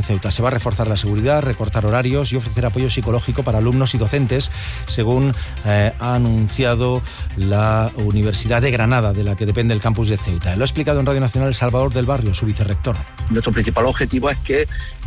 en Ceuta. Se va a reforzar la seguridad, recortar horarios y ofrecer apoyo psicológico para alumnos y docentes, según ha anunciado la Universidad de Granada, de la que depende el campus de Ceuta. Lo ha explicado en Radio Nacional Salvador del Barrio, su vicerrector. Nuestro principal objetivo es que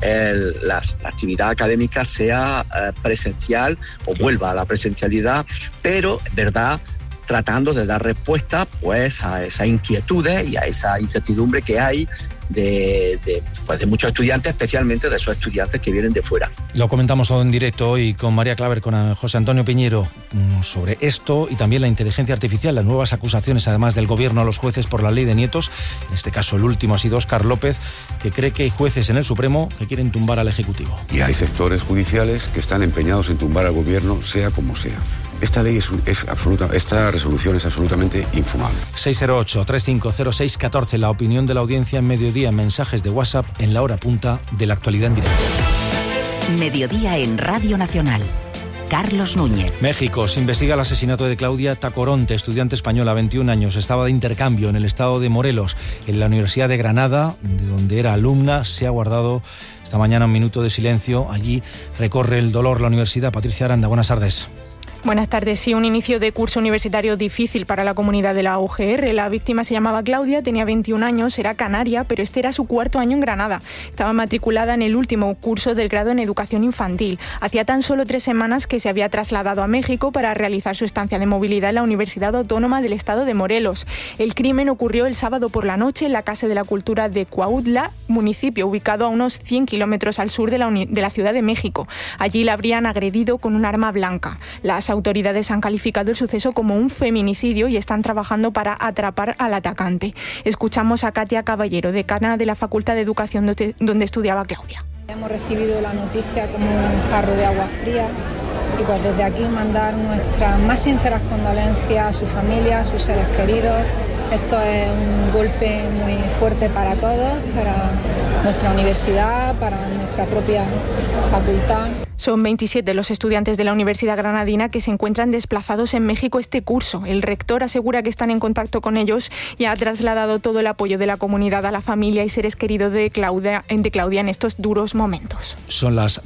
la actividad académica sea presencial o vuelva a la presencialidad, pero, verdad, tratando de dar respuesta pues a esas inquietudes y a esa incertidumbre que hay de muchos estudiantes, especialmente de esos estudiantes que vienen de fuera. Lo comentamos todo en directo hoy con María Claver, con José Antonio Piñero, sobre esto y también la inteligencia artificial, las nuevas acusaciones además del gobierno a los jueces por la ley de nietos. En este caso el último ha sido Óscar López, que cree que hay jueces en el Supremo que quieren tumbar al Ejecutivo. Y hay sectores judiciales que están empeñados en tumbar al gobierno, sea como sea. Esta ley es absoluta, esta resolución es absolutamente infumable. 608-3506-14, la opinión de la audiencia en Mediodía, mensajes de WhatsApp en la hora punta de la actualidad en directo. Mediodía en Radio Nacional. Carlos Núñez. México se investiga el asesinato de Claudia Tacoronte, estudiante española, 21 años. Estaba de intercambio en el estado de Morelos, en la Universidad de Granada, de donde era alumna. Se ha guardado esta mañana un minuto de silencio. Allí recorre el dolor la universidad. Patricia Aranda, buenas tardes. Buenas tardes. Sí, un inicio de curso universitario difícil para la comunidad de la UGR. La víctima se llamaba Claudia, tenía 21 años, era canaria, pero este era su cuarto año en Granada. Estaba matriculada en el último curso del grado en educación infantil. Hacía tan solo 3 semanas que se había trasladado a México para realizar su estancia de movilidad en la Universidad Autónoma del Estado de Morelos. El crimen ocurrió el sábado por la noche en la Casa de la Cultura de Cuautla, municipio ubicado a unos 100 kilómetros al sur de la Ciudad de México. Allí la habrían agredido con un arma blanca. Las autoridades han calificado el suceso como un feminicidio y están trabajando para atrapar al atacante. Escuchamos a Katia Caballero, decana de la Facultad de Educación donde estudiaba Claudia. Hemos recibido la noticia como un jarro de agua fría y pues desde aquí mandar nuestras más sinceras condolencias a su familia, a sus seres queridos. Esto es un golpe muy fuerte para todos, para nuestra universidad, para nuestra propia facultad. Son 27 los estudiantes de la Universidad Granadina que se encuentran desplazados en México este curso. El rector asegura que están en contacto con ellos y ha trasladado todo el apoyo de la comunidad a la familia y seres queridos de Claudia en estos duros momentos. Son las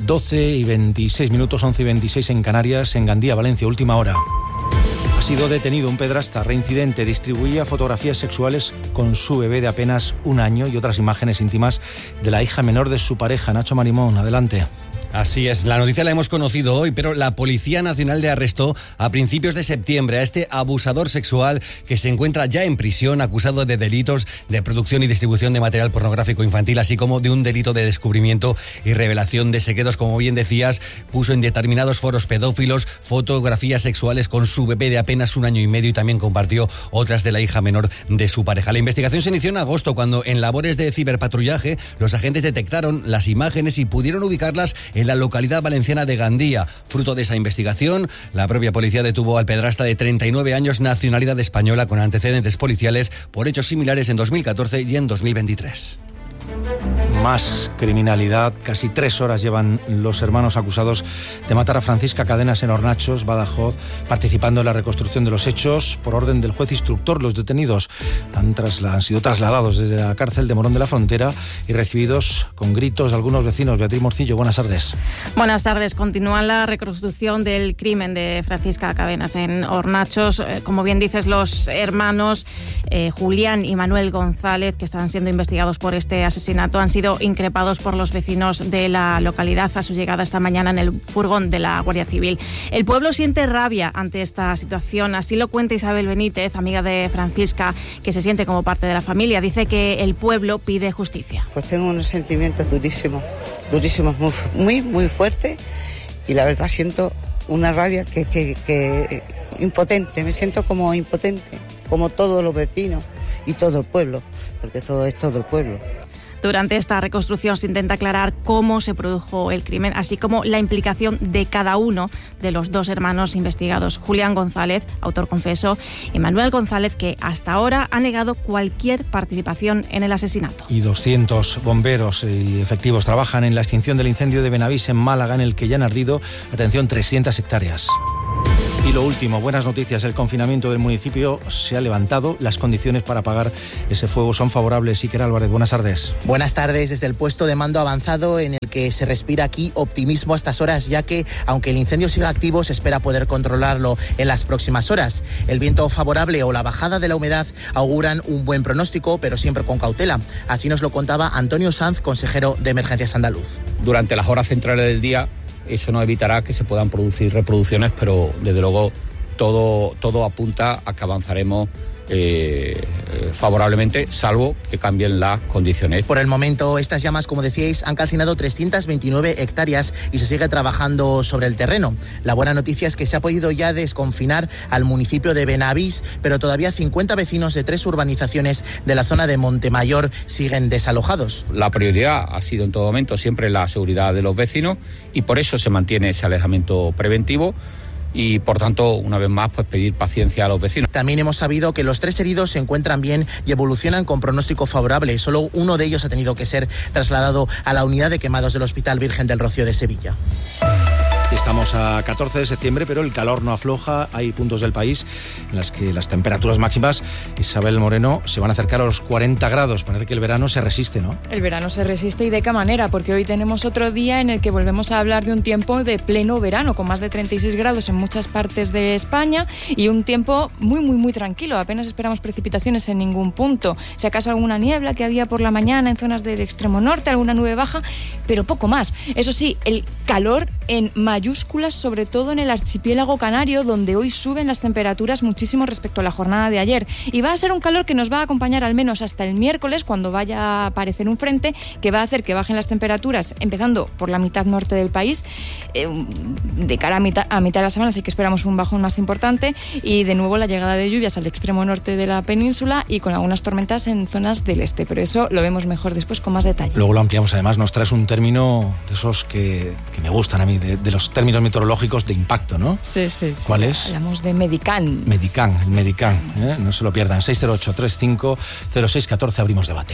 12:26 minutos, 11:26 en Canarias, en Gandía, Valencia, última hora. Ha sido detenido un pedrasta, reincidente, distribuía fotografías sexuales con su bebé de apenas 1 año y otras imágenes íntimas de la hija menor de su pareja. Nacho Marimón, adelante. Así es, la noticia la hemos conocido hoy, pero la Policía Nacional le arrestó a principios de septiembre a este abusador sexual que se encuentra ya en prisión, acusado de delitos de producción y distribución de material pornográfico infantil, así como de un delito de descubrimiento y revelación de secretos. Como bien decías, puso en determinados foros pedófilos fotografías sexuales con su bebé de apenas 1 año y medio y también compartió otras de la hija menor de su pareja. La investigación se inició en agosto, cuando en labores de ciberpatrullaje los agentes detectaron las imágenes y pudieron ubicarlas en la localidad valenciana de Gandía. Fruto de esa investigación, la propia policía detuvo al pedrasta de 39 años, nacionalidad española, con antecedentes policiales por hechos similares en 2014 y en 2023. Más criminalidad. Casi 3 horas llevan los hermanos acusados de matar a Francisca Cadenas en Hornachos, Badajoz, participando en la reconstrucción de los hechos. Por orden del juez instructor, los detenidos han sido trasladados desde la cárcel de Morón de la Frontera y recibidos con gritos de algunos vecinos. Beatriz Morcillo, buenas tardes. Buenas tardes. Continúa la reconstrucción del crimen de Francisca Cadenas en Hornachos. Como bien dices, los hermanos Julián y Manuel González, que están siendo investigados por este asesinato, han sido increpados por los vecinos de la localidad a su llegada esta mañana en el furgón de la Guardia Civil. El pueblo siente rabia ante esta situación, así lo cuenta Isabel Benítez, amiga de Francisca, que se siente como parte de la familia. Dice que el pueblo pide justicia. Pues tengo unos sentimientos durísimos, muy fuertes, y la verdad siento una rabia que impotente, me siento como impotente, como todos los vecinos y todo el pueblo, porque todo es todo el pueblo. Durante esta reconstrucción se intenta aclarar cómo se produjo el crimen, así como la implicación de cada uno de los 2 hermanos investigados. Julián González, autor confeso, y Manuel González, que hasta ahora ha negado cualquier participación en el asesinato. Y 200 bomberos y efectivos trabajan en la extinción del incendio de Benavís, en Málaga, en el que ya han ardido, atención, 300 hectáreas. Y lo último, buenas noticias, el confinamiento del municipio se ha levantado, las condiciones para apagar ese fuego son favorables. Iker Álvarez, buenas tardes. Buenas tardes, desde el puesto de mando avanzado en el que se respira aquí optimismo a estas horas, ya que, aunque el incendio siga activo, se espera poder controlarlo en las próximas horas. El viento favorable o la bajada de la humedad auguran un buen pronóstico, pero siempre con cautela. Así nos lo contaba Antonio Sanz, consejero de Emergencias andaluz. Durante las horas centrales del día, eso no evitará que se puedan producir reproducciones, pero desde luego todo apunta a que avanzaremos favorablemente, salvo que cambien las condiciones. Por el momento, estas llamas, como decíais, han calcinado 329 hectáreas y se sigue trabajando sobre el terreno. La buena noticia es que se ha podido ya desconfinar al municipio de Benavís, pero todavía 50 vecinos de 3 urbanizaciones de la zona de Montemayor siguen desalojados. La prioridad ha sido en todo momento siempre la seguridad de los vecinos y por eso se mantiene ese alejamiento preventivo. Y por tanto, una vez más, pues pedir paciencia a los vecinos. También hemos sabido que los 3 heridos se encuentran bien y evolucionan con pronóstico favorable. Solo uno de ellos ha tenido que ser trasladado a la unidad de quemados del Hospital Virgen del Rocío de Sevilla. Estamos a 14 de septiembre, pero el calor no afloja. Hay puntos del país en las que las temperaturas máximas, Isabel Moreno, se van a acercar a los 40 grados. Parece que el verano se resiste, ¿no? El verano se resiste, y de qué manera, porque hoy tenemos otro día en el que volvemos a hablar de un tiempo de pleno verano, con más de 36 grados en muchas partes de España y un tiempo muy tranquilo. Apenas esperamos precipitaciones en ningún punto. Si acaso alguna niebla que había por la mañana en zonas del extremo norte, alguna nube baja, pero poco más. Eso sí, el calor en mayúsculas, sobre todo en el archipiélago canario, donde hoy suben las temperaturas muchísimo respecto a la jornada de ayer. Y va a ser un calor que nos va a acompañar al menos hasta el miércoles, cuando vaya a aparecer un frente que va a hacer que bajen las temperaturas, empezando por la mitad norte del país. De cara a mitad de la semana sí que esperamos un bajón más importante, y de nuevo la llegada de lluvias al extremo norte de la península y con algunas tormentas en zonas del este. Pero eso lo vemos mejor después con más detalle. Luego lo ampliamos. Además, nos traes un término de esos que me gustan a mí, de los términos meteorológicos de impacto, ¿no? Sí. ¿Cuál es? Hablamos de Medican. Medican, no se lo pierdan. 608-35-0614, abrimos debate.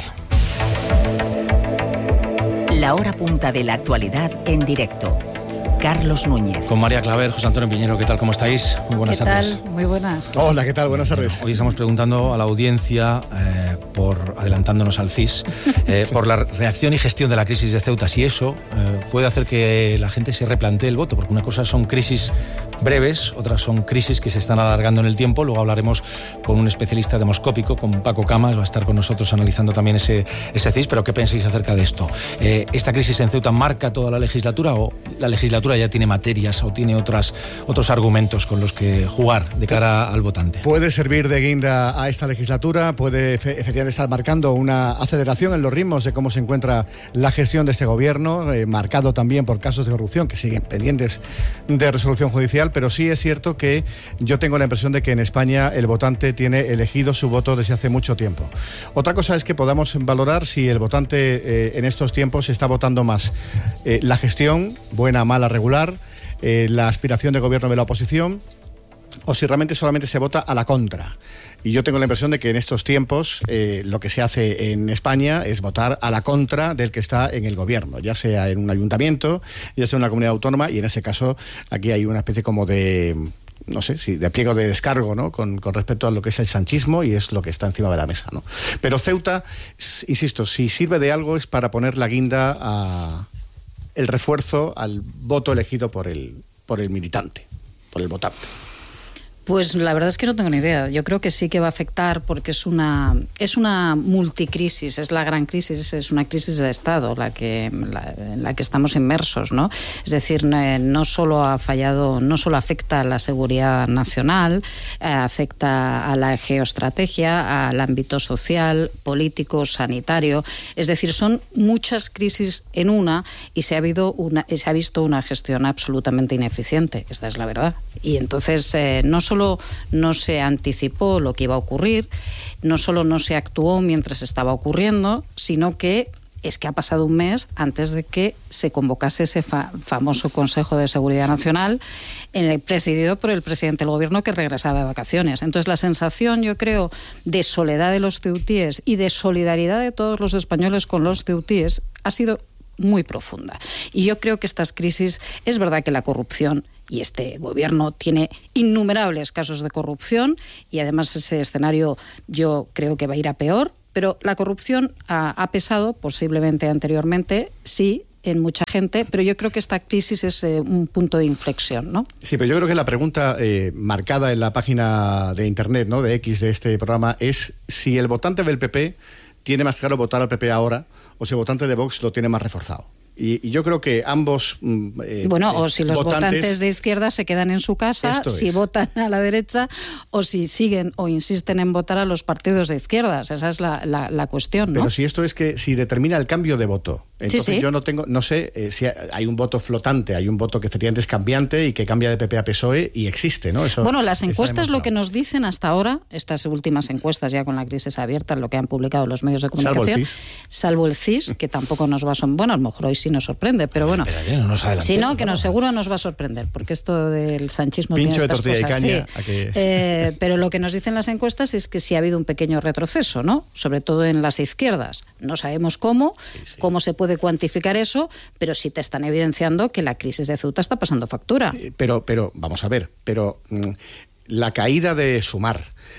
La hora punta de la actualidad en directo. Carlos Núñez. Con María Claver, José Antonio Piñero, ¿qué tal? ¿Cómo estáis? Muy buenas tardes. ¿Qué tal? Muy buenas. Hola, ¿qué tal? Buenas tardes. Hoy estamos preguntando a la audiencia, adelantándonos al CIS, por la reacción y gestión de la crisis de Ceuta. Si eso puede hacer que la gente se replantee el voto, porque una cosa son crisis breves, otras son crisis que se están alargando en el tiempo. Luego hablaremos con un especialista demoscópico, con Paco Camas, va a estar con nosotros analizando también ese CIS. Pero ¿qué pensáis acerca de esto? ¿Esta crisis en Ceuta marca toda la legislatura, o la legislatura ya tiene materias o tiene otros argumentos con los que jugar de cara al votante? Puede servir de guinda a esta legislatura, puede efectivamente estar marcando una aceleración en los ritmos de cómo se encuentra la gestión de este gobierno, marcado también por casos de corrupción que siguen pendientes de resolución judicial, pero sí es cierto que yo tengo la impresión de que en España el votante tiene elegido su voto desde hace mucho tiempo. Otra cosa es que podamos valorar si el votante en estos tiempos está votando más la gestión, buena, mala, regular, la aspiración de gobierno de la oposición, o si realmente solamente se vota a la contra. Y yo tengo la impresión de que en estos tiempos lo que se hace en España es votar a la contra del que está en el gobierno, ya sea en un ayuntamiento, ya sea en una comunidad autónoma, y en ese caso aquí hay una especie como de, no sé, si de pliego de descargo, ¿no? Con respecto a lo que es el sanchismo, y es lo que está encima de la mesa, ¿no? Pero Ceuta, insisto, si sirve de algo es para poner la guinda a el refuerzo al voto elegido por el militante, por el votante. Pues la verdad es que no tengo ni idea. Yo creo que sí que va a afectar, porque es una multicrisis, es la gran crisis, es una crisis de Estado en la que estamos inmersos, ¿no? Es decir, no solo afecta a la seguridad nacional, afecta a la geoestrategia, al ámbito social, político, sanitario. Es decir, son muchas crisis en una, y se ha visto una gestión absolutamente ineficiente. Esta es la verdad. Y entonces no solo no se anticipó lo que iba a ocurrir, no solo no se actuó mientras estaba ocurriendo, sino que ha pasado un mes antes de que se convocase ese famoso Consejo de Seguridad Nacional, presidido por el presidente del Gobierno, que regresaba de vacaciones. Entonces la sensación, yo creo, de soledad de los ceutíes y de solidaridad de todos los españoles con los ceutíes ha sido muy profunda. Y yo creo que estas crisis, es verdad que la corrupción, y este gobierno tiene innumerables casos de corrupción, y además ese escenario yo creo que va a ir a peor, pero la corrupción ha pesado, posiblemente anteriormente, sí, en mucha gente, pero yo creo que esta crisis es un punto de inflexión, ¿no? Sí, pero yo creo que la pregunta marcada en la página de internet, ¿no?, de X de este programa es si el votante del PP tiene más claro votar al PP ahora o si el votante de Vox lo tiene más reforzado. Y yo creo que ambos o si los votantes de izquierda se quedan en su casa, si votan a la derecha, o si siguen o insisten en votar a los partidos de izquierdas. Esa es la cuestión, ¿no? Pero si esto es que si determina el cambio de voto, entonces yo no sé si hay un voto flotante, hay un voto que efectivamente es cambiante y que cambia de PP a PSOE y existe, ¿no? Eso, bueno, las encuestas lo que nos dicen hasta ahora, estas últimas encuestas ya con la crisis abierta, lo que han publicado los medios de comunicación, salvo el CIS, que tampoco nos va a bueno, a lo mejor hoy sí nos sorprende, pero bueno, si no, que seguro nos va a sorprender, porque esto del sanchismo Pincho tiene estas de tortilla cosas, y caña, pero lo que nos dicen las encuestas es que sí ha habido un pequeño retroceso, ¿no? Sobre todo en las izquierdas. No sabemos cómo se puede cuantificar eso, pero sí te están evidenciando que la crisis de Ceuta está pasando factura. Pero vamos a ver, la caída de Sumar,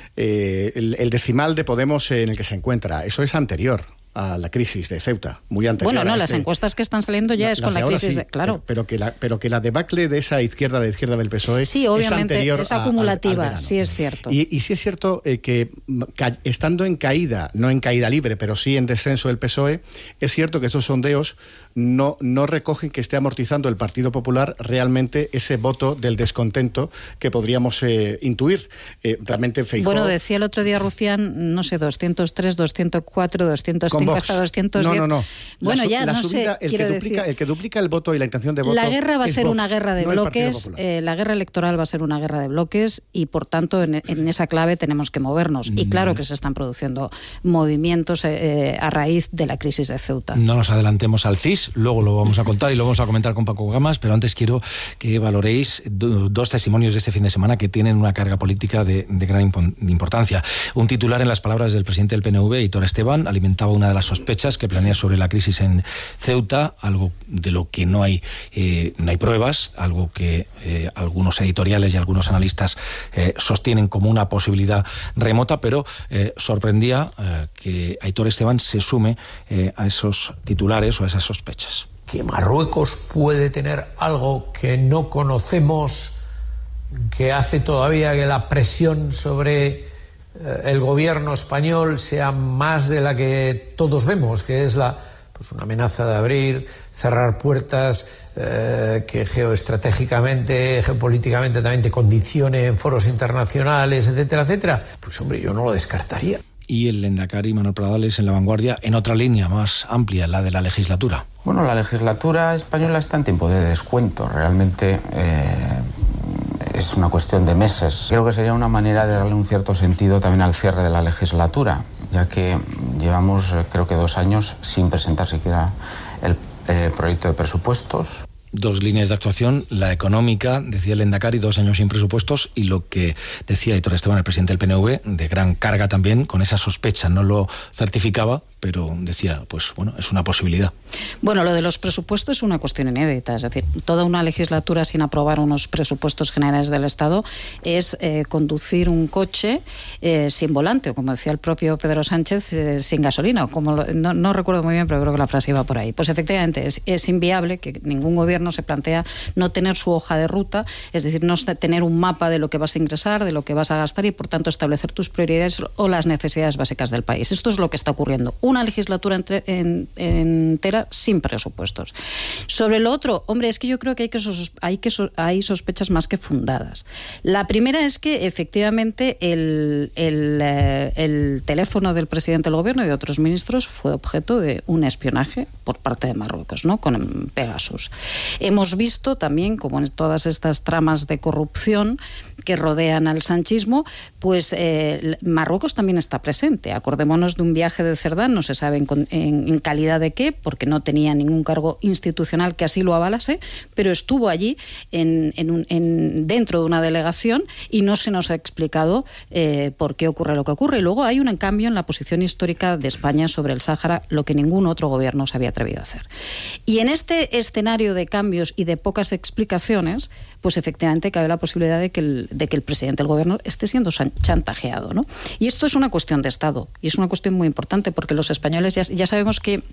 el decimal de Podemos en el que se encuentra, eso es anterior a la crisis de Ceuta, muy anterior. Bueno, no, las encuestas que están saliendo ya es con la crisis, sí, claro. Pero que la debacle de esa izquierda, la izquierda del PSOE, sí, obviamente, es anterior es acumulativa, al verano. sí es cierto. Y sí es cierto que estando en caída, no en caída libre, pero sí en descenso del PSOE, es cierto que estos sondeos no recogen que esté amortizando el Partido Popular realmente ese voto del descontento que podríamos intuir. Realmente Feijóo... Bueno, decía el otro día Rufián, no sé, 203, 204, 205 hasta 210. No. Bueno, ya la no subida, sé, el que duplica el voto y la intención de voto. La guerra va a ser Vox, una guerra de bloques, la guerra electoral va a ser una guerra de bloques y por tanto en esa clave tenemos que movernos. Y claro que se están produciendo movimientos a raíz de la crisis de Ceuta. No nos adelantemos al CIS, luego lo vamos a contar y lo vamos a comentar con Paco Gamas, pero antes quiero que valoréis dos testimonios de este fin de semana que tienen una carga política de gran importancia. Un titular en las palabras del presidente del PNV, Aitor Esteban, alimentaba una de las sospechas que planea sobre la crisis en Ceuta, algo de lo que no hay pruebas, algo que algunos editoriales y algunos analistas sostienen como una posibilidad remota, pero sorprendía que Aitor Esteban se sume a esos titulares o a esas sospechas. Que Marruecos puede tener algo que no conocemos, que hace todavía que la presión sobre el gobierno español sea más de la que todos vemos, que es una amenaza de abrir, cerrar puertas, que geoestratégicamente, geopolíticamente también te condicione en foros internacionales, etcétera, etcétera. Pues hombre, yo no lo descartaría. Y el Lehendakari Manuel Pradales en la vanguardia, en otra línea más amplia, la de la legislatura. Bueno, la legislatura española está en tiempo de descuento. Realmente es una cuestión de meses. Creo que sería una manera de darle un cierto sentido también al cierre de la legislatura, ya que llevamos, creo que 2 años sin presentar siquiera el proyecto de presupuestos. 2 líneas de actuación, la económica, decía el Lehendakari, 2 años sin presupuestos, y lo que decía Aitor Esteban, el presidente del PNV, de gran carga también, con esa sospecha, no lo certificaba, pero decía, pues bueno, es una posibilidad. Bueno, lo de los presupuestos es una cuestión inédita, es decir, toda una legislatura sin aprobar unos presupuestos generales del Estado es conducir un coche sin volante, o como decía el propio Pedro Sánchez, sin gasolina, o como no recuerdo muy bien, pero creo que la frase iba por ahí. Pues efectivamente es inviable, que ningún gobierno se plantea no tener su hoja de ruta, es decir, no tener un mapa de lo que vas a ingresar, de lo que vas a gastar y por tanto establecer tus prioridades o las necesidades básicas del país. Esto es lo que está ocurriendo. Una legislatura entera sin presupuestos. Sobre lo otro, hombre, es que yo creo que hay sospechas más que fundadas. La primera es que efectivamente el teléfono del presidente del gobierno y de otros ministros fue objeto de un espionaje por parte de Marruecos, ¿no? Con Pegasus. Hemos visto también, como en todas estas tramas de corrupción que rodean al sanchismo, pues Marruecos también está presente. Acordémonos de un viaje de Cerdán, no se sabe en calidad de qué, porque no tenía ningún cargo institucional que así lo avalase, pero estuvo allí dentro de una delegación y no se nos ha explicado por qué ocurre lo que ocurre. Y luego hay un cambio en la posición histórica de España sobre el Sáhara, lo que ningún otro gobierno se había atrevido a hacer. Y en este escenario de cambios y de pocas explicaciones, pues efectivamente cabe la posibilidad de que el presidente del gobierno esté siendo chantajeado, ¿no? Y esto es una cuestión de Estado y es una cuestión muy importante porque los españoles ya sabemos que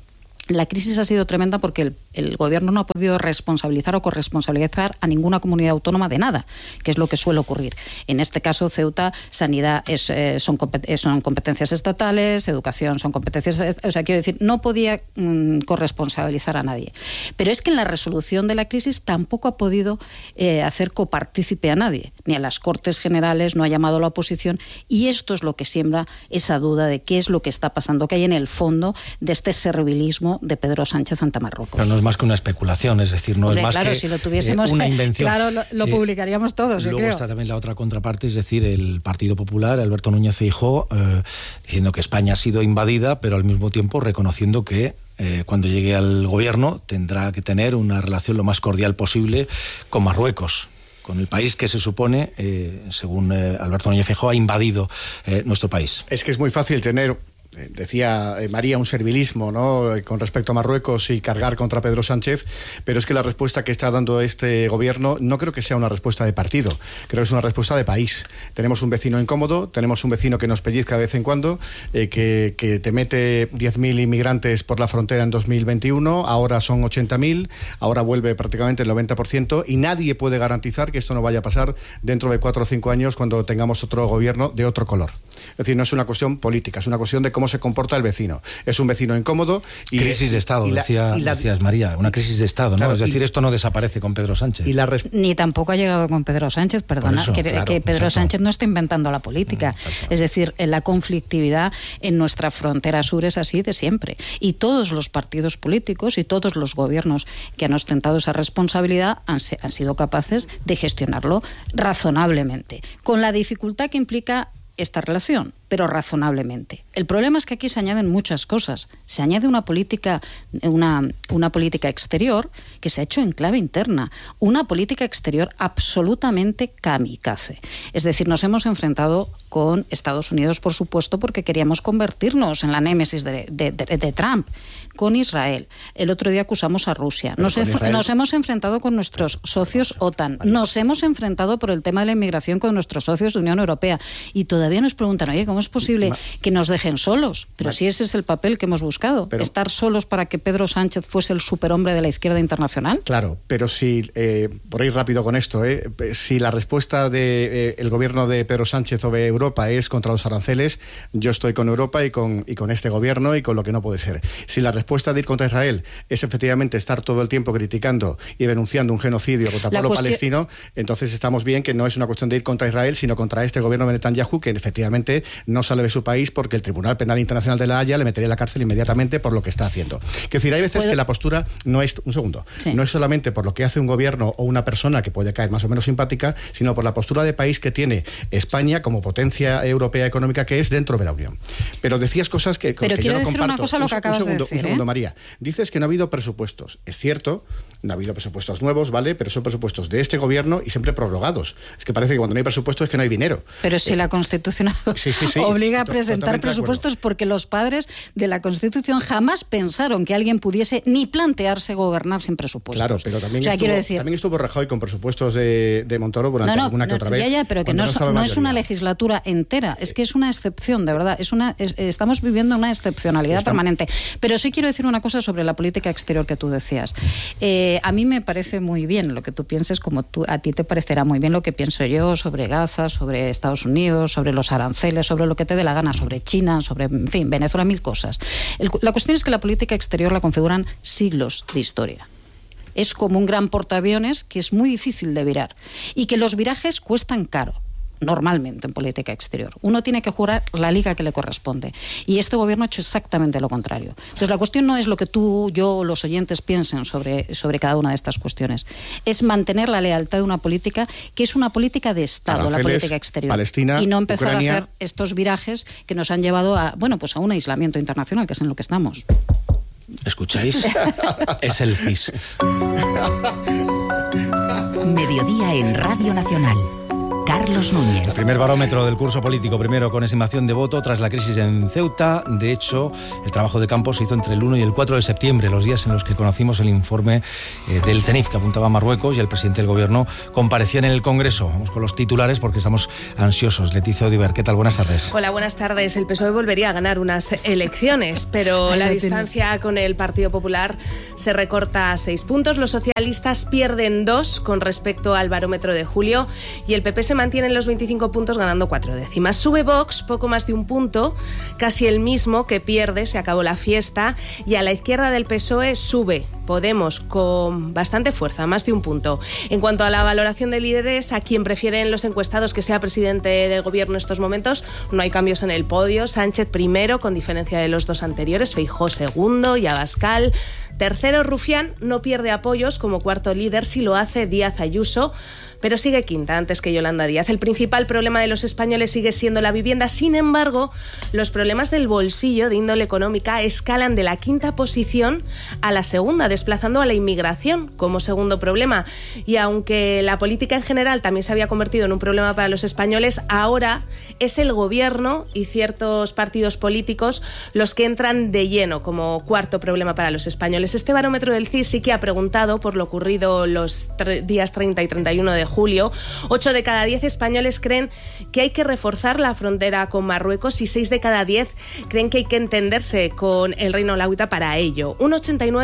La crisis ha sido tremenda porque el gobierno no ha podido responsabilizar o corresponsabilizar a ninguna comunidad autónoma de nada, que es lo que suele ocurrir. En este caso, Ceuta, sanidad son competencias estatales, educación son competencias... O sea, quiero decir, no podía corresponsabilizar a nadie. Pero es que en la resolución de la crisis tampoco ha podido hacer copartícipe a nadie, ni a las Cortes Generales, no ha llamado a la oposición, y esto es lo que siembra esa duda de qué es lo que está pasando, qué hay en el fondo de este servilismo de Pedro Sánchez ante Marruecos. Pero no es más que una especulación, es decir, no es más claro, que si lo tuviésemos, una invención. Claro, lo publicaríamos todos, yo luego creo. Está también la otra contraparte, es decir, el Partido Popular, Alberto Núñez Feijóo, diciendo que España ha sido invadida, pero al mismo tiempo reconociendo que cuando llegue al gobierno tendrá que tener una relación lo más cordial posible con Marruecos, con el país que se supone, según Alberto Núñez Feijóo, ha invadido nuestro país. Es que es muy fácil tener... Decía María, un servilismo, ¿no?, con respecto a Marruecos y cargar contra Pedro Sánchez, pero es que la respuesta que está dando este gobierno no creo que sea una respuesta de partido, creo que es una respuesta de país. Tenemos un vecino incómodo, tenemos un vecino que nos pellizca de vez en cuando, que te mete 10.000 inmigrantes por la frontera en 2021, ahora son 80.000, ahora vuelve prácticamente el 90%, y nadie puede garantizar que esto no vaya a pasar dentro de 4 o 5 años cuando tengamos otro gobierno de otro color. Es decir, no es una cuestión política, es una cuestión de cómo se comporta el vecino. Es un vecino incómodo. Y crisis de Estado, decías María, una crisis de Estado, ¿no? Claro, es decir, esto no desaparece con Pedro Sánchez. Ni tampoco ha llegado con Pedro Sánchez, perdona, eso, que Pedro Sánchez no está inventando la política. Es decir, la conflictividad en nuestra frontera sur es así de siempre. Y todos los partidos políticos y todos los gobiernos que han ostentado esa responsabilidad han sido capaces de gestionarlo razonablemente, con la dificultad que implica esta relación, pero razonablemente. El problema es que aquí se añaden muchas cosas. Se añade una política exterior que se ha hecho en clave interna, una política exterior absolutamente kamikaze. Es decir, nos hemos enfrentado con Estados Unidos, por supuesto, porque queríamos convertirnos en la némesis de Trump, con Israel. El otro día acusamos a Rusia. Nos hemos enfrentado con nuestros socios OTAN. Nos hemos enfrentado por el tema de la inmigración con nuestros socios de Unión Europea. Y todavía nos preguntan, oye, ¿cómo es posible que nos dejen solos? Pero si ese es el papel que hemos buscado, estar solos para que Pedro Sánchez fuese el superhombre de la izquierda internacional. Claro, pero si, por ir rápido con esto, si la respuesta del gobierno de Pedro Sánchez o de Europa es contra los aranceles, yo estoy con Europa y con este gobierno y con lo que no puede ser. Si la respuesta de ir contra Israel es efectivamente estar todo el tiempo criticando y denunciando un genocidio contra el pueblo palestino, entonces estamos bien que no es una cuestión de ir contra Israel, sino contra este gobierno de Netanyahu, que efectivamente no sale de su país porque el Tribunal Penal Internacional de La Haya le metería en la cárcel inmediatamente por lo que está haciendo. Es decir, hay veces que la postura no es, no es solamente por lo que hace un gobierno o una persona que puede caer más o menos simpática, sino por la postura de país que tiene España como potencia europea económica que es dentro de la Unión. Pero decías cosas que yo no comparto. Pero quiero decir una cosa lo que acabas de decir. Un segundo, María. Dices que no ha habido presupuestos. Es cierto, no ha habido presupuestos nuevos, ¿vale? Pero son presupuestos de este gobierno y siempre prorrogados. Es que parece que cuando no hay presupuestos es que no hay dinero. Pero si la Constitución obliga a presentar presupuestos, porque los padres de la Constitución jamás pensaron que alguien pudiese ni plantearse gobernar sin presupuestos. Claro, pero también, también estuvo Rajoy con presupuestos de Montoro durante alguna que otra vez. Pero que no es una legislatura entera, es que es una excepción, de verdad. Estamos viviendo una excepcionalidad permanente. Pero sí quiero decir una cosa sobre la política exterior que tú decías. A mí me parece muy bien lo que tú pienses, como a ti te parecerá muy bien lo que pienso yo sobre Gaza, sobre Estados Unidos, sobre los aranceles, sobre lo que te dé la gana, sobre China, sobre, en fin, Venezuela, mil cosas. La cuestión es que la política exterior la configuran siglos de historia. Es como un gran portaaviones que es muy difícil de virar y que los virajes cuestan caro. Normalmente en política exterior. Uno tiene que jugar la liga que le corresponde. Y este gobierno ha hecho exactamente lo contrario. Entonces la cuestión no es lo que tú, yo, los oyentes piensen sobre cada una de estas cuestiones. Es mantener la lealtad de una política que es una política de Estado, aranceles, la política exterior. Palestina, y no empezar Ucrania, a hacer estos virajes que nos han llevado a un aislamiento internacional, que es en lo que estamos. ¿Escucháis? Es el CIS. Mediodía en Radio Nacional. Carlos Núñez. El primer barómetro del curso político, primero con estimación de voto tras la crisis en Ceuta. De hecho, el trabajo de campo se hizo entre el 1 y el 4 de septiembre, los días en los que conocimos el informe del CENIF que apuntaba a Marruecos, y el presidente del gobierno comparecía en el Congreso. Vamos con los titulares porque estamos ansiosos. Leticia Odiver, ¿qué tal? Buenas tardes. Hola, buenas tardes. El PSOE volvería a ganar unas elecciones, pero la distancia con el Partido Popular se recorta a 6 puntos. Los socialistas pierden 2 con respecto al barómetro de julio y el PP se mantiene en los 25 puntos ganando 4 décimas. Sube Vox poco más de un punto, casi el mismo que pierde, se acabó la fiesta, y a la izquierda del PSOE sube Podemos con bastante fuerza, más de un punto. En cuanto a la valoración de líderes, a quien prefieren los encuestados que sea presidente del gobierno en estos momentos, no hay cambios en el podio. Sánchez primero, con diferencia de los 2 anteriores, Feijóo segundo y Abascal tercero. Rufián no pierde apoyos como cuarto líder, si lo hace Díaz Ayuso, pero sigue quinta antes que Yolanda Díaz. El principal problema de los españoles sigue siendo la vivienda. Sin embargo, los problemas del bolsillo de índole económica escalan de la quinta posición a la segunda, desplazando a la inmigración como segundo problema. Y aunque la política en general también se había convertido en un problema para los españoles, ahora es el gobierno y ciertos partidos políticos los que entran de lleno como cuarto problema para los españoles. Este barómetro del CIS sí que ha preguntado por lo ocurrido los días 30 y 31 de julio. 8 de cada 10 españoles creen que hay que reforzar la frontera con Marruecos y 6 de cada 10 creen que hay que entenderse con el Reino Alauita para ello. Un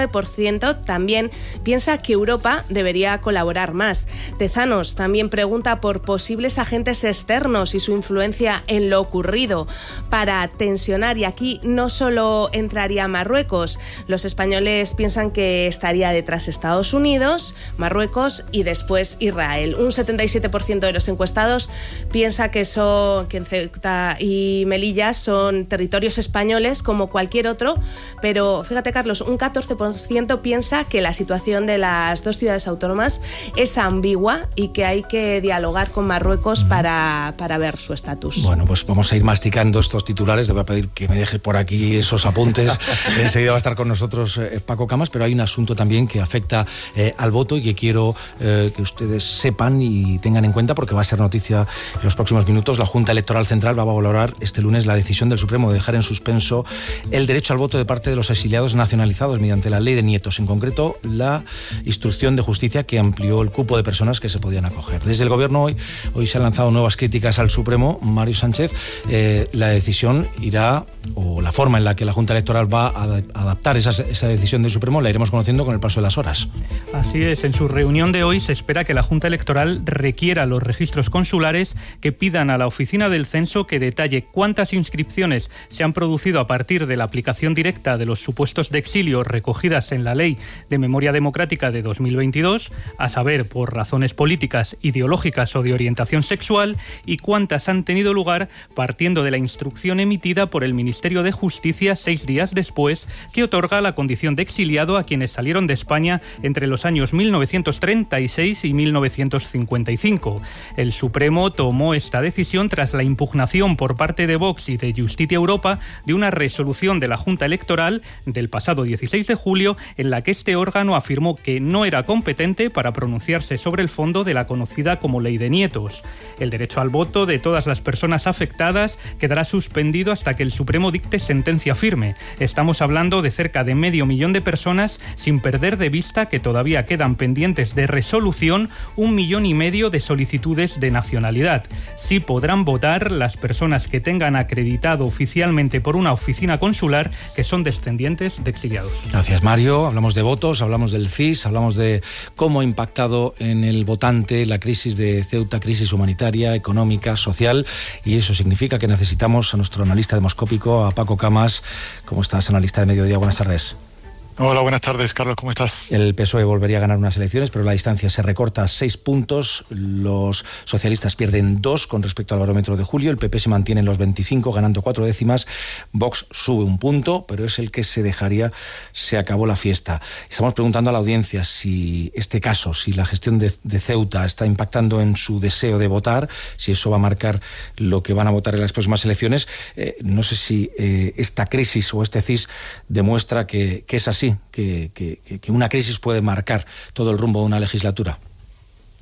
89% también piensa que Europa debería colaborar más. Tezanos también pregunta por posibles agentes externos y su influencia en lo ocurrido para tensionar, y aquí no solo entraría Marruecos. Los españoles piensan que estaría detrás Estados Unidos, Marruecos y después Israel. Un 77% de los encuestados piensa que en Ceuta y Melilla son territorios españoles como cualquier otro, pero fíjate, Carlos, un 14% piensa que la situación de las 2 ciudades autónomas es ambigua y que hay que dialogar con Marruecos para ver su estatus. Bueno, pues vamos a ir masticando estos titulares. Te voy a pedir que me dejes por aquí esos apuntes. Enseguida va a estar con nosotros Paco Camas, pero hay un asunto también que afecta al voto y que quiero que ustedes sepan y tengan en cuenta porque va a ser noticia en los próximos minutos. La Junta Electoral Central va a valorar este lunes la decisión del Supremo de dejar en suspenso el derecho al voto de parte de los exiliados nacionalizados mediante la ley de nietos, en concreto la instrucción de justicia que amplió el cupo de personas que se podían acoger. Desde el gobierno hoy se han lanzado nuevas críticas al Supremo. Mario Sánchez, la decisión irá, o la forma en la que la Junta Electoral va a adaptar esa decisión del Supremo la iremos conociendo con el paso de las horas. Así es, en su reunión de hoy se espera que la Junta Electoral requiera los registros consulares que pidan a la Oficina del Censo que detalle cuántas inscripciones se han producido a partir de la aplicación directa de los supuestos de exilio recogidas en la Ley de Memoria Democrática de 2022, a saber, por razones políticas, ideológicas o de orientación sexual, y cuántas han tenido lugar partiendo de la instrucción emitida por el Ministerio de Justicia 6 días después, que otorga la condición de exiliado a quienes salieron de España entre los años 1936 y 1955. El Supremo tomó esta decisión tras la impugnación por parte de Vox y de Justicia Europa de una resolución de la Junta Electoral del pasado 16 de julio en la que este órgano afirmó que no era competente para pronunciarse sobre el fondo de la conocida como Ley de Nietos. El derecho al voto de todas las personas afectadas quedará suspendido hasta que el Supremo dicte sentencia firme. Estamos hablando de cerca de 500.000 de personas, sin perder de vista que todavía quedan pendientes de resolución 1,5 millones de solicitudes de nacionalidad. Sí podrán votar las personas que tengan acreditado oficialmente por una oficina consular que son descendientes de exiliados. Gracias, Mario. Hablamos de votos, hablamos del CIS, hablamos de cómo ha impactado en el votante la crisis de Ceuta, crisis humanitaria, económica, social, y eso significa que necesitamos a nuestro analista demoscópico, a Paco Camas. ¿Cómo estás, analista de Mediodía? Buenas tardes. Hola, buenas tardes, Carlos, ¿cómo estás? El PSOE volvería a ganar unas elecciones, pero la distancia se recorta a 6 puntos. Los socialistas pierden 2 con respecto al barómetro de julio. El PP se mantiene en los 25, ganando 4 décimas. Vox sube 1 punto, pero es el que se dejaría. Se acabó la fiesta. Estamos preguntando a la audiencia si este caso, si la gestión de Ceuta está impactando en su deseo de votar, si eso va a marcar lo que van a votar en las próximas elecciones. No sé si esta crisis o este CIS demuestra que es así. Que una crisis puede marcar todo el rumbo de una legislatura.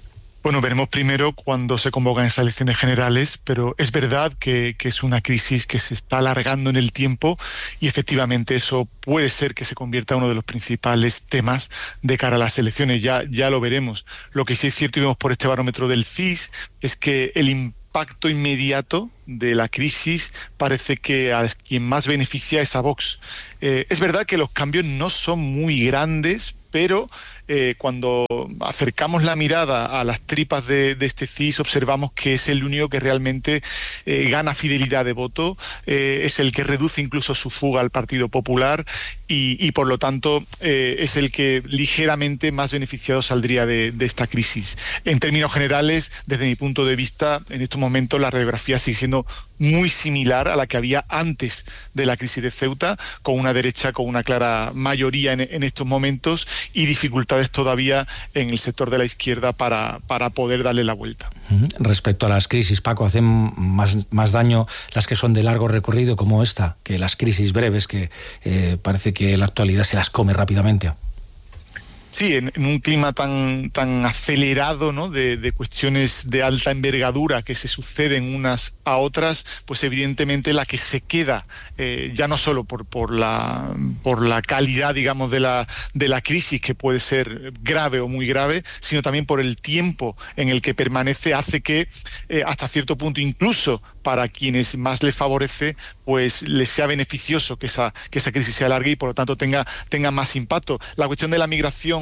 Bueno, veremos primero cuándo se convocan esas elecciones generales, pero es verdad que es una crisis que se está alargando en el tiempo y efectivamente eso puede ser que se convierta en uno de los principales temas de cara a las elecciones. Ya lo veremos. Lo que sí es cierto, y vemos por este barómetro del CIS, es que el impacto inmediato de la crisis parece que a quien más beneficia es a Vox. Es verdad que los cambios no son muy grandes, pero cuando acercamos la mirada a las tripas de este CIS observamos que es el único que realmente gana fidelidad de voto, es el que reduce incluso su fuga al Partido Popular y por lo tanto es el que ligeramente más beneficiado saldría de esta crisis. En términos generales, desde mi punto de vista, en estos momentos la radiografía sigue siendo muy similar a la que había antes de la crisis de Ceuta, con una derecha con una clara mayoría en estos momentos y dificultades todavía en el sector de la izquierda para poder darle la vuelta. Respecto a las crisis, Paco, ¿hacen más daño las que son de largo recorrido como esta que las crisis breves que parece que la actualidad se las come rápidamente? Sí, en un clima tan acelerado, ¿no?, de cuestiones de alta envergadura que se suceden unas a otras, pues evidentemente la que se queda, ya no solo por la calidad, digamos, de la crisis, que puede ser grave o muy grave, sino también por el tiempo en el que permanece, hace que hasta cierto punto, incluso para quienes más les favorece, pues les sea beneficioso que esa crisis se alargue y por lo tanto tenga más impacto. La cuestión de la migración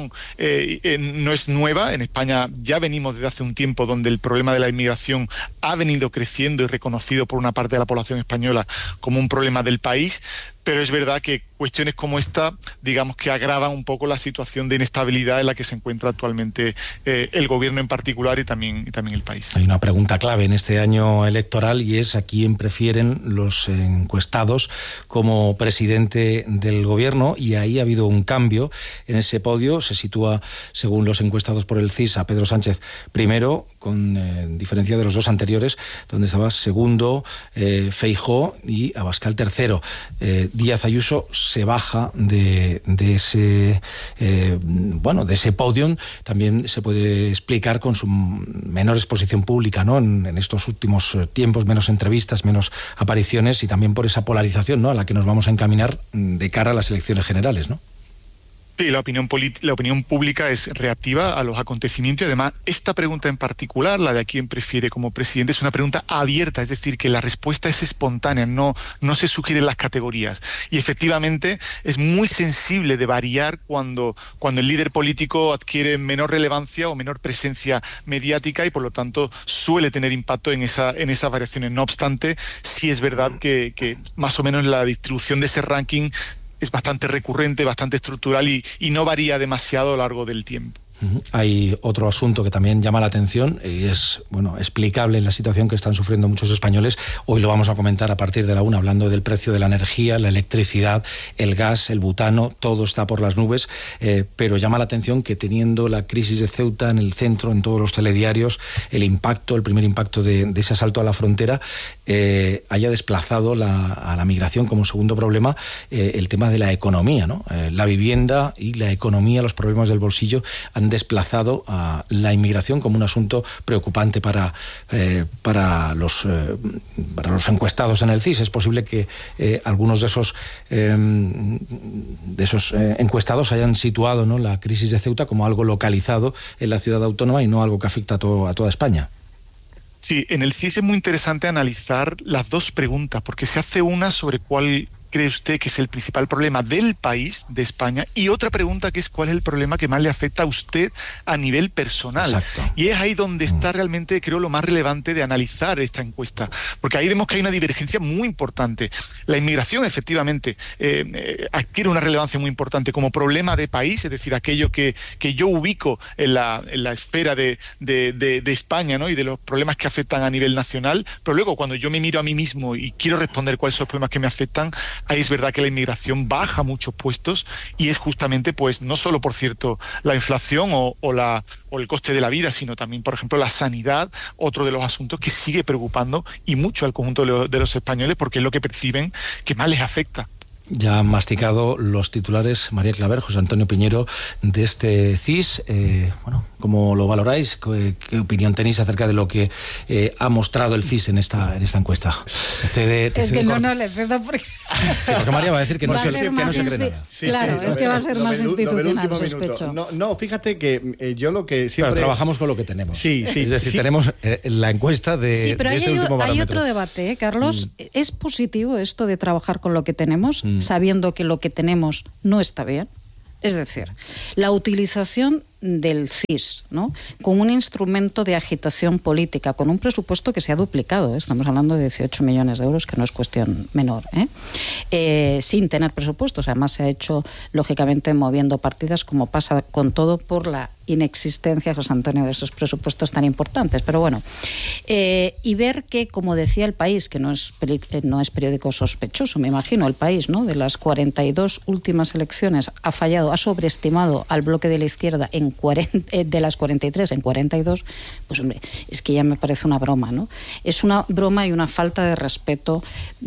no es nueva. En España ya venimos desde hace un tiempo donde el problema de la inmigración ha venido creciendo y reconocido por una parte de la población española como un problema del país, pero es verdad que cuestiones como esta, digamos que agravan un poco la situación de inestabilidad en la que se encuentra actualmente el gobierno en particular y también el país. Hay una pregunta clave en este año electoral y es a quién prefieren los encuestados como presidente del gobierno, y ahí ha habido un cambio en ese podio. Se sitúa, según los encuestados por el CIS, a Pedro Sánchez primero, con diferencia de los dos anteriores, donde estaba segundo Feijóo y Abascal tercero. Díaz Ayuso se baja de ese podium. También se puede explicar con su menor exposición pública, ¿no?, en estos últimos tiempos, menos entrevistas, menos apariciones, y también por esa polarización, ¿no?, a la que nos vamos a encaminar de cara a las elecciones generales, ¿no? Sí, la opinión pública es reactiva a los acontecimientos y además esta pregunta en particular, la de a quién prefiere como presidente, es una pregunta abierta, es decir, que la respuesta es espontánea, no se sugieren las categorías. Y efectivamente es muy sensible de variar cuando el líder político adquiere menor relevancia o menor presencia mediática y por lo tanto suele tener impacto en esas variaciones. No obstante, sí es verdad que más o menos la distribución de ese ranking es bastante recurrente, bastante estructural y no varía demasiado a lo largo del tiempo. Hay otro asunto que también llama la atención y es explicable en la situación que están sufriendo muchos españoles. Hoy lo vamos a comentar a partir de la 1, hablando del precio de la energía, la electricidad, el gas, el butano, todo está por las nubes, pero llama la atención que teniendo la crisis de Ceuta en el centro, en todos los telediarios, el primer impacto de ese asalto a la frontera, haya desplazado a la migración como segundo problema el tema de la economía, ¿no? La vivienda y la economía, los problemas del bolsillo han desplazado a la inmigración como un asunto preocupante para los encuestados en el CIS. Es posible que algunos de esos encuestados hayan situado, ¿no?, la crisis de Ceuta como algo localizado en la ciudad autónoma y no algo que afecta a toda España. Sí, en el CIS es muy interesante analizar las dos preguntas, porque se hace una sobre cuál cree usted que es el principal problema del país, de España, y otra pregunta que es cuál es el problema que más le afecta a usted a nivel personal. Exacto. Y es ahí donde está realmente, creo, lo más relevante de analizar esta encuesta, porque ahí vemos que hay una divergencia muy importante. La inmigración, efectivamente, adquiere una relevancia muy importante como problema de país, es decir, aquello que yo ubico en la esfera de España, ¿no?, y de los problemas que afectan a nivel nacional, pero luego cuando yo me miro a mí mismo y quiero responder cuáles son los problemas que me afectan, ahí es verdad que la inmigración baja muchos puestos y es justamente, pues, no solo, por cierto, la inflación o el coste de la vida, sino también, por ejemplo, la sanidad, otro de los asuntos que sigue preocupando y mucho al conjunto de los españoles porque es lo que perciben que más les afecta. Ya han masticado los titulares María Claver, José Antonio Piñero, de este CIS. ¿Cómo lo valoráis? ¿Qué opinión tenéis acerca de lo que ha mostrado el CIS en esta encuesta? No le cedo porque... Sí, porque María va a decir que no se cree nada. Claro, es que va a ser más institucional, sospecho. No, fíjate que yo lo que siempre... Pero trabajamos con lo que tenemos. Sí. Es decir, tenemos la encuesta de Sí, pero este último barómetro. hay otro debate, Carlos. ¿Es positivo esto de trabajar con lo que tenemos, sabiendo que lo que tenemos no está bien? Es decir, la utilización del CIS, ¿no?, como un instrumento de agitación política, con un presupuesto que se ha duplicado, estamos hablando de 18 millones de euros, que no es cuestión menor, sin tener presupuestos. Además se ha hecho, lógicamente, moviendo partidas, como pasa con todo, por la inexistencia, José Antonio, de esos presupuestos tan importantes. Pero bueno, y ver que, como decía El País, que no es periódico sospechoso, me imagino, El País, ¿no?, de las 42 últimas elecciones ha fallado, ha sobreestimado al bloque de la izquierda de las 43 en 42, pues hombre, es que ya me parece una broma, ¿no? Es una broma y una falta de respeto,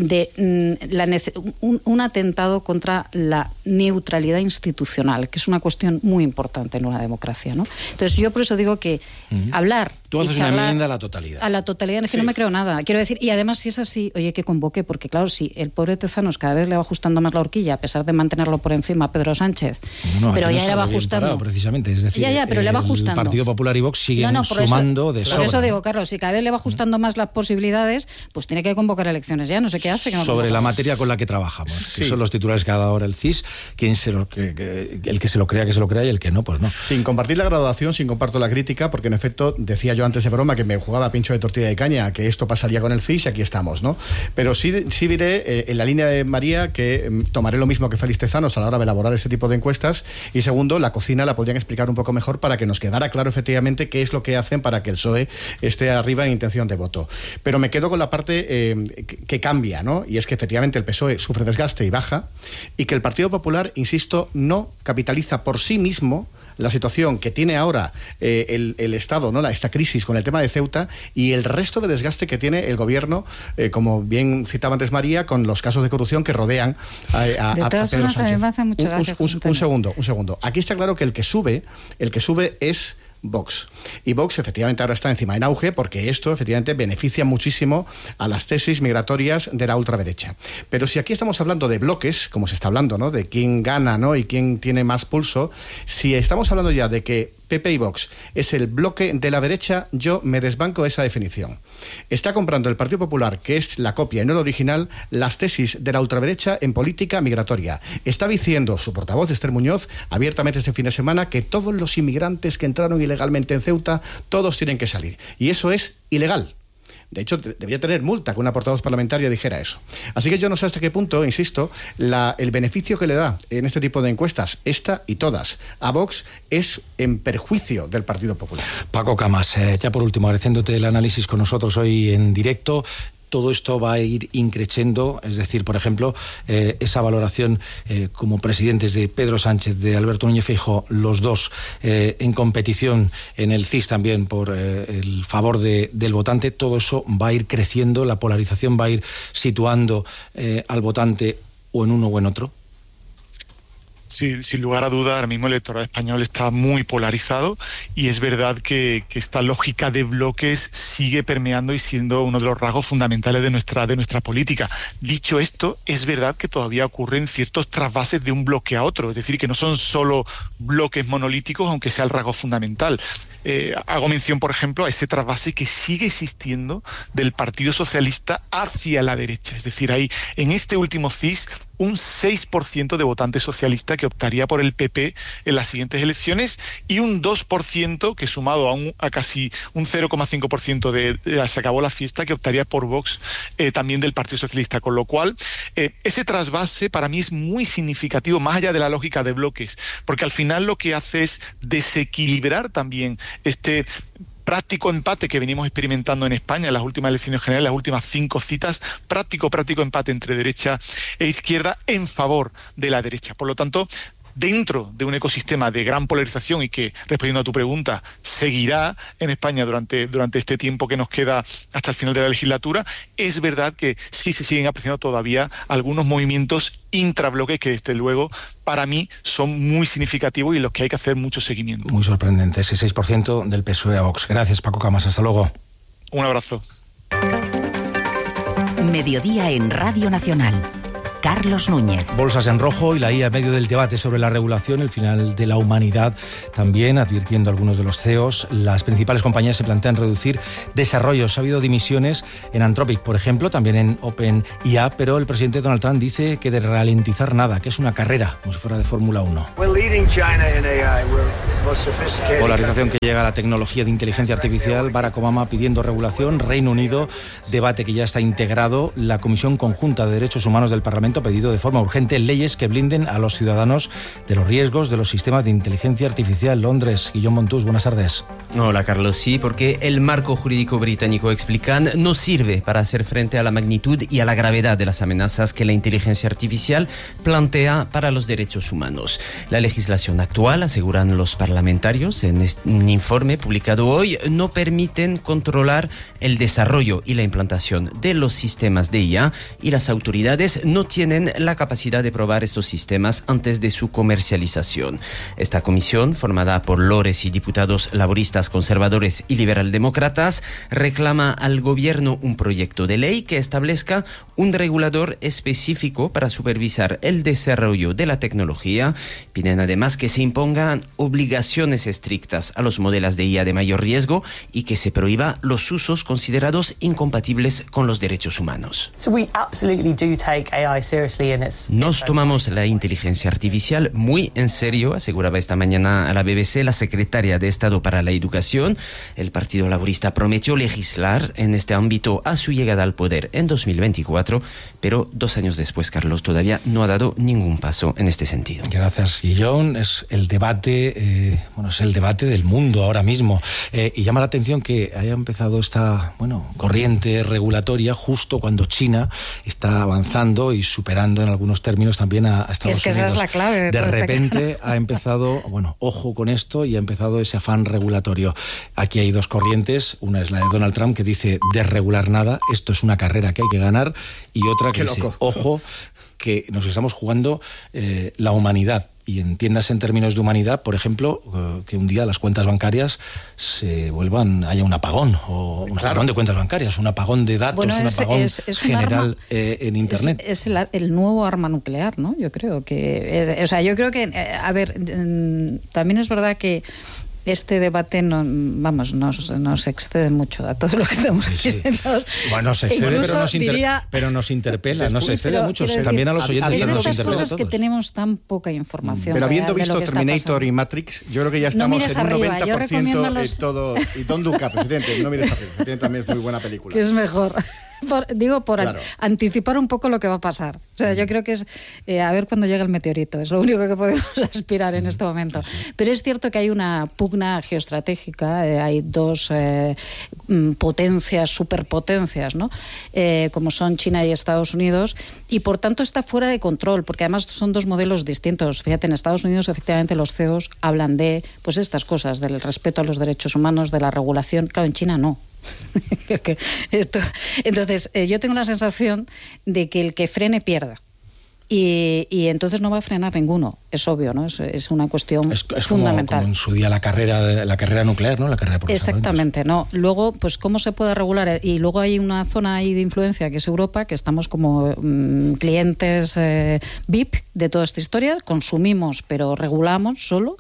un atentado contra la neutralidad institucional, que es una cuestión muy importante en una democracia, ¿no? Entonces yo por eso digo que hablar... Tú haces una enmienda a la totalidad. A la totalidad, es que no me creo nada. Quiero decir, y además si es así, oye, que convoque, porque claro, si el pobre Tezanos cada vez le va ajustando más la horquilla, a pesar de mantenerlo por encima a Pedro Sánchez, pero ya le va ajustando. Parado, precisamente, es decir, pero le va ajustando. El Partido Popular y Vox siguen sumando de sobra. Por eso digo, Carlos, si cada vez le va ajustando más las posibilidades, pues tiene que convocar elecciones ya, no sé qué hace. Sobre la materia con la que trabajamos, que son los titulares que ha dado ahora el CIS, el que se lo crea que se lo crea y el que no, pues no. Sin compartir la graduación, sin comparto la crítica, porque en efecto, decía yo antes de broma que me jugaba pincho de tortilla de caña, que esto pasaría con el CIS y aquí estamos, ¿no? Pero sí diré, en la línea de María, que tomaré lo mismo que Félix Tezanos a la hora de elaborar ese tipo de encuestas, y segundo, la cocina la podrían explicar un poco mejor para que nos quedara claro efectivamente qué es lo que hacen para que el PSOE esté arriba en intención de voto. Pero me quedo con la parte que cambia, ¿no? Y es que efectivamente el PSOE sufre desgaste y baja, y que el Partido Popular, insisto, no capitaliza por sí mismo la situación que tiene ahora el Estado, ¿no?, esta crisis con el tema de Ceuta, y el resto de desgaste que tiene el gobierno, como bien citaba antes María, con los casos de corrupción que rodean a Pedro Sánchez. Me hace mucho gracia, un segundo. Aquí está claro que el que sube es Vox. Y Vox efectivamente ahora está encima en auge, porque esto efectivamente beneficia muchísimo a las tesis migratorias de la ultraderecha. Pero si aquí estamos hablando de bloques, como se está hablando, ¿no?, de quién gana, ¿no?, y quién tiene más pulso, si estamos hablando ya de que PP y Vox es el bloque de la derecha, yo me desbanco esa definición. Está comprando el Partido Popular, que es la copia y no el original, las tesis de la ultraderecha en política migratoria. Está diciendo su portavoz, Esther Muñoz, abiertamente este fin de semana, que todos los inmigrantes que entraron ilegalmente en Ceuta, todos tienen que salir. Y eso es ilegal. De hecho, debería tener multa que una portavoz parlamentaria dijera eso. Así que yo no sé hasta qué punto, insisto, el beneficio que le da en este tipo de encuestas, esta y todas, a Vox, es en perjuicio del Partido Popular. Paco Camas, ya por último, agradeciéndote el análisis con nosotros hoy en directo. Todo esto va a ir increciendo, es decir, por ejemplo, esa valoración como presidentes de Pedro Sánchez, de Alberto Núñez Feijóo, los dos en competición en el CIS también por el favor del votante, todo eso va a ir creciendo, la polarización va a ir situando al votante o en uno o en otro. Sí, sin lugar a duda, ahora mismo el electorado español está muy polarizado, y es verdad que esta lógica de bloques sigue permeando y siendo uno de los rasgos fundamentales de nuestra política. Dicho esto, es verdad que todavía ocurren ciertos trasvases de un bloque a otro, es decir, que no son solo bloques monolíticos, aunque sea el rasgo fundamental. Hago mención, por ejemplo, a ese trasvase que sigue existiendo del Partido Socialista hacia la derecha. Es decir, hay en este último CIS un 6% de votantes socialistas que optaría por el PP en las siguientes elecciones, y un 2% que, sumado a casi un 0,5% de se acabó la fiesta, que optaría por Vox también del Partido Socialista. Con lo cual, ese trasvase para mí es muy significativo, más allá de la lógica de bloques, porque al final lo que hace es desequilibrar también este práctico empate que venimos experimentando en España en las últimas elecciones generales, las últimas 5 citas, práctico empate entre derecha e izquierda en favor de la derecha. Por lo tanto, dentro de un ecosistema de gran polarización y que, respondiendo a tu pregunta, seguirá en España durante este tiempo que nos queda hasta el final de la legislatura, es verdad que sí se siguen apreciando todavía algunos movimientos intrabloques que, desde luego, para mí son muy significativos y en los que hay que hacer mucho seguimiento. Muy sorprendente, ese 6% del PSOE a Vox. Gracias, Paco Camas. Hasta luego. Un abrazo. Mediodía en Radio Nacional. Carlos Núñez. Bolsas en rojo y la IA en medio del debate sobre la regulación, el final de la humanidad también, advirtiendo algunos de los CEOs. Las principales compañías se plantean reducir desarrollos. Ha habido dimisiones en Anthropic, por ejemplo, también en OpenIA, pero el presidente Donald Trump dice que de ralentizar nada, que es una carrera, como si fuera de Fórmula 1. Polarización que llega a la tecnología de inteligencia artificial. Barack Obama pidiendo regulación. Reino Unido, debate que ya está integrado. La Comisión Conjunta de Derechos Humanos del Parlamento ha pedido de forma urgente leyes que blinden a los ciudadanos de los riesgos de los sistemas de inteligencia artificial. Londres, Guillaume Montús, buenas tardes. Hola Carlos, sí, porque el marco jurídico británico, explican, no sirve para hacer frente a la magnitud y a la gravedad de las amenazas que la inteligencia artificial plantea para los derechos humanos. La legislación actual, aseguran los parlamentarios en un informe publicado hoy, no permiten controlar el desarrollo y la implantación de los sistemas de IA, y las autoridades no tienen la capacidad de probar estos sistemas antes de su comercialización. Esta comisión, formada por lores y diputados laboristas, conservadores y liberaldemócratas, reclama al gobierno un proyecto de ley que establezca un regulador específico para supervisar el desarrollo de la tecnología. Piden además que se impongan obligaciones estrictas a los modelos de IA de mayor riesgo y que se prohíba los usos considerados incompatibles con los derechos humanos. Nos tomamos la inteligencia artificial muy en serio, aseguraba esta mañana a la BBC la secretaria de Estado para la Educación. El Partido Laborista prometió legislar en este ámbito a su llegada al poder en 2024, pero 2 años después, Carlos, todavía no ha dado ningún paso en este sentido. Gracias, Guillaume. Es el debate, es el debate del mundo ahora mismo. Y llama la atención que haya empezado esta, corriente regulatoria justo cuando China está avanzando y superando en algunos términos también a Estados Unidos. Esa es la clave. De repente ha empezado, ojo con esto, y ha empezado ese afán regulatorio. Aquí hay 2 corrientes, una es la de Donald Trump, que dice desregular nada, esto es una carrera que hay que ganar, y otra que dice, ojo, que nos estamos jugando la humanidad. Y entiendas en términos de humanidad, por ejemplo, que un día las cuentas bancarias haya un apagón, o un apagón de cuentas bancarias, un apagón de datos, un apagón general en Internet. Es el nuevo arma nuclear, ¿no? Yo creo que... también es verdad que este debate nos excede mucho a todo lo que estamos haciendo. Bueno, se excede, pero nos interpela, nos excede mucho. También a los oyentes. Es de estas cosas que tenemos tan poca información. Pero habiendo visto Terminator y Matrix, yo creo que ya estamos en un 90% de todo. Y Don't Look Up, presidente, no mires arriba. Presidente, también es muy buena película. Que es mejor. Anticipar un poco lo que va a pasar. O sea, yo creo que es a ver cuándo llega el meteorito. Es lo único que podemos aspirar en este momento. Pero es cierto que hay una pugna geoestratégica. Hay 2 potencias, superpotencias, ¿no? Como son China y Estados Unidos. Y por tanto está fuera de control, porque además son 2 modelos distintos. Fíjate, en Estados Unidos efectivamente los CEOs hablan de estas cosas, del respeto a los derechos humanos, de la regulación. Claro, en China no. Entonces, yo tengo la sensación de que el que frene pierda. Y entonces no va a frenar ninguno, es obvio, ¿no? Es una cuestión fundamental. Como en su día la carrera nuclear, ¿no? La carrera por exactamente, ¿no? Luego, pues cómo se puede regular, y luego hay una zona ahí de influencia que es Europa, que estamos como clientes VIP de toda esta historia, consumimos pero regulamos solo,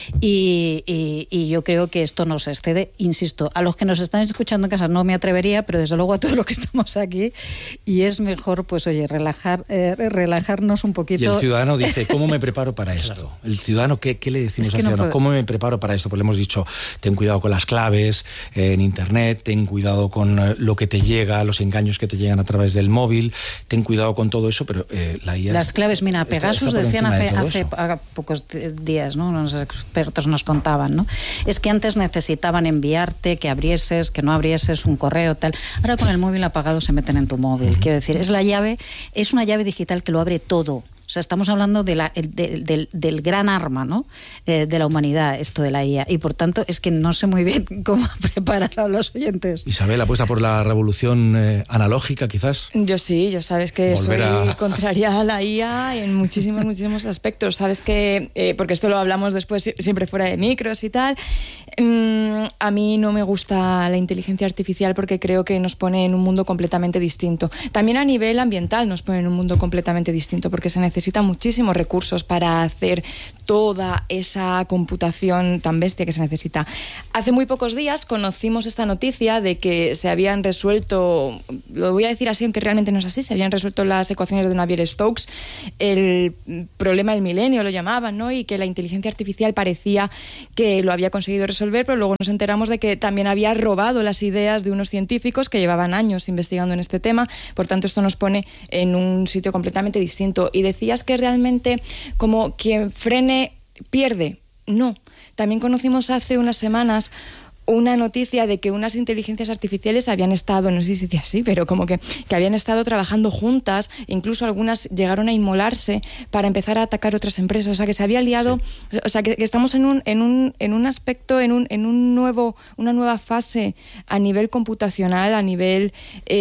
y yo creo que esto nos excede, insisto, a los que nos están escuchando en casa no me atrevería, pero desde luego a todos los que estamos aquí, y es mejor, pues oye, relajarnos un poquito. Y el ciudadano dice, ¿cómo me preparo para esto? Claro. El ciudadano, ¿qué le decimos al ciudadano? ¿Cómo me preparo para esto? Pues le hemos dicho, ten cuidado con las claves en Internet, ten cuidado con lo que te llega, los engaños que te llegan a través del móvil, ten cuidado con todo eso, pero la IA... Las claves, mira, Pegasus decían hace pocos días, ¿no? Los expertos nos contaban, ¿no? Es que antes necesitaban enviarte, que abrieses, que no abrieses un correo, tal. Ahora con el móvil apagado se meten en tu móvil. Quiero decir, es una llave digital que lo abre todo. O sea, estamos hablando del gran arma, ¿no? De la humanidad, esto de la IA. Y por tanto, es que no sé muy bien cómo preparar a los oyentes. Isabel, ¿apuesta por la revolución analógica, quizás? Yo sí, yo sabes que soy contraria a la IA en muchísimos aspectos. Sabes que, porque esto lo hablamos después siempre fuera de micros y tal, a mí no me gusta la inteligencia artificial porque creo que nos pone en un mundo completamente distinto. También a nivel ambiental nos pone en un mundo completamente distinto porque se necesitan muchísimos recursos para hacer toda esa computación tan bestia que se necesita. Hace muy pocos días conocimos esta noticia de que se habían resuelto, lo voy a decir así aunque realmente no es así, se habían resuelto las ecuaciones de Navier-Stokes, el problema del milenio lo llamaban, ¿no? Y que la inteligencia artificial parecía que lo había conseguido resolver, pero luego nos enteramos de que también había robado las ideas de unos científicos que llevaban años investigando en este tema. Por tanto, esto nos pone en un sitio completamente distinto. Y decías que realmente como quien frene pierde. No. También conocimos hace unas semanas una noticia de que unas inteligencias artificiales habían estado, no sé si se dice así, pero como que habían estado trabajando juntas, incluso algunas llegaron a inmolarse para empezar a atacar otras empresas, o sea que se había liado, sí. O sea que estamos en un aspecto, en una nueva fase a nivel computacional, a nivel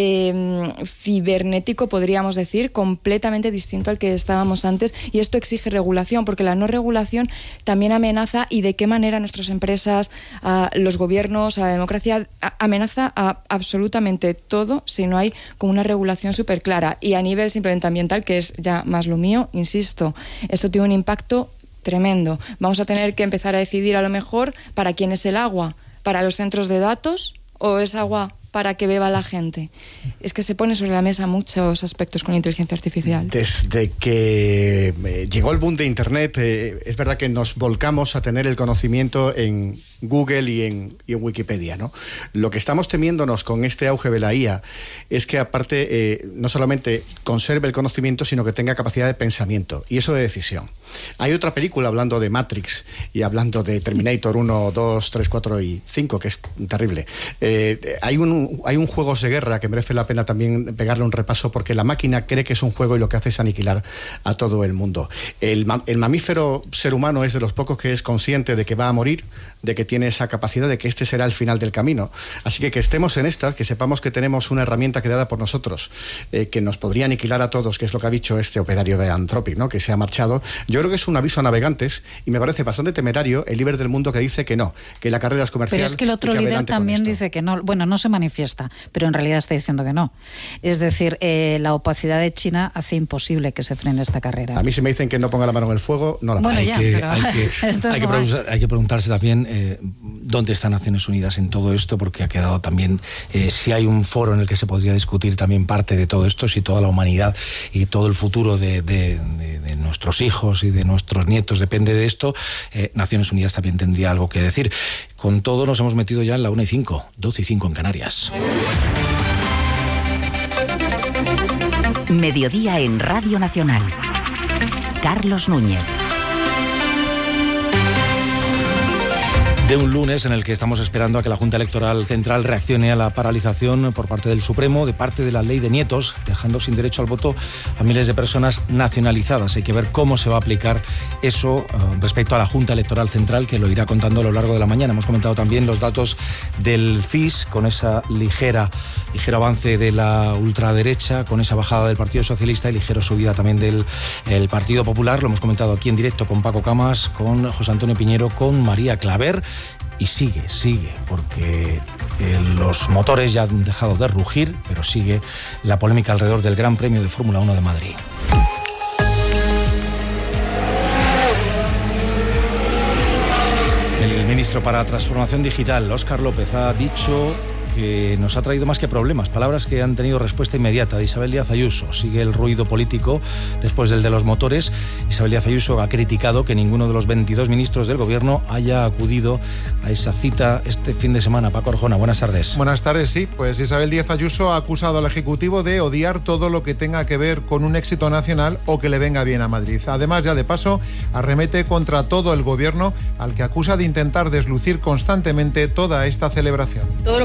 cibernético, podríamos decir, completamente distinto al que estábamos antes, y esto exige regulación, porque la no regulación también amenaza, y de qué manera nuestras empresas, los gobiernos, a la democracia, amenaza a absolutamente todo si no hay como una regulación súper clara. Y a nivel simplemente ambiental, que es ya más lo mío, insisto, esto tiene un impacto tremendo. Vamos a tener que empezar a decidir a lo mejor para quién es el agua, para los centros de datos o es agua para que beba la gente. Es que se pone sobre la mesa muchos aspectos con la inteligencia artificial. Desde que llegó el boom de Internet, es verdad que nos volcamos a tener el conocimiento en Google y en Wikipedia, ¿no? Lo que estamos temiéndonos con este auge de la IA es que aparte no solamente conserve el conocimiento, sino que tenga capacidad de pensamiento y eso de decisión. Hay otra película hablando de Matrix y hablando de Terminator 1, 2, 3, 4 y 5, que es terrible. Hay un juegos de guerra que merece la pena también pegarle un repaso porque la máquina cree que es un juego y lo que hace es aniquilar a todo el mundo. El mamífero ser humano es de los pocos que es consciente de que va a morir, de que tiene esa capacidad, de que este será el final del camino. Así que estemos en esta, que sepamos que tenemos una herramienta creada por nosotros, que nos podría aniquilar a todos, que es lo que ha dicho este operario de Anthropic, ¿no? Que se ha marchado. Yo creo que es un aviso a navegantes y me parece bastante temerario el líder del mundo que dice que no, que la carrera es comercial. Pero es que el otro líder también dice que no, bueno, no se manifiesta, pero en realidad está diciendo que no. Es decir, la opacidad de China hace imposible que se frene esta carrera. A mí si me dicen que no ponga la mano en el fuego, no la pongo. Bueno, ya, pero hay que preguntarse también dónde está Naciones Unidas en todo esto, porque ha quedado también, si hay un foro en el que se podría discutir también parte de todo esto, si toda la humanidad y todo el futuro de nuestros hijos y de nuestros nietos depende de esto, Naciones Unidas también tendría algo que decir. Con todo nos hemos metido ya en la 1:05, 12:05 en Canarias. Mediodía en Radio Nacional. Carlos Núñez. De un lunes en el que estamos esperando a que la Junta Electoral Central reaccione a la paralización por parte del Supremo de parte de la ley de nietos, dejando sin derecho al voto a miles de personas nacionalizadas. Hay que ver cómo se va a aplicar eso respecto a la Junta Electoral Central, que lo irá contando a lo largo de la mañana. Hemos comentado también los datos del CIS, con esa ligero avance de la ultraderecha, con esa bajada del Partido Socialista y ligera subida también del Partido Popular. Lo hemos comentado aquí en directo con Paco Camas, con José Antonio Piñero, con María Claver. Y sigue, porque los motores ya han dejado de rugir, pero sigue la polémica alrededor del Gran Premio de Fórmula 1 de Madrid. El ministro para Transformación Digital, Óscar López, ha dicho que nos ha traído más que problemas, palabras que han tenido respuesta inmediata de Isabel Díaz Ayuso. Sigue el ruido político después del de los motores. Isabel Díaz Ayuso ha criticado que ninguno de los 22 ministros del Gobierno haya acudido a esa cita este fin de semana. Paco Arjona, buenas tardes. Buenas tardes, sí. Pues Isabel Díaz Ayuso ha acusado al Ejecutivo de odiar todo lo que tenga que ver con un éxito nacional o que le venga bien a Madrid. Además, ya de paso, arremete contra todo el Gobierno, al que acusa de intentar deslucir constantemente toda esta celebración. Todo lo que tenga que ver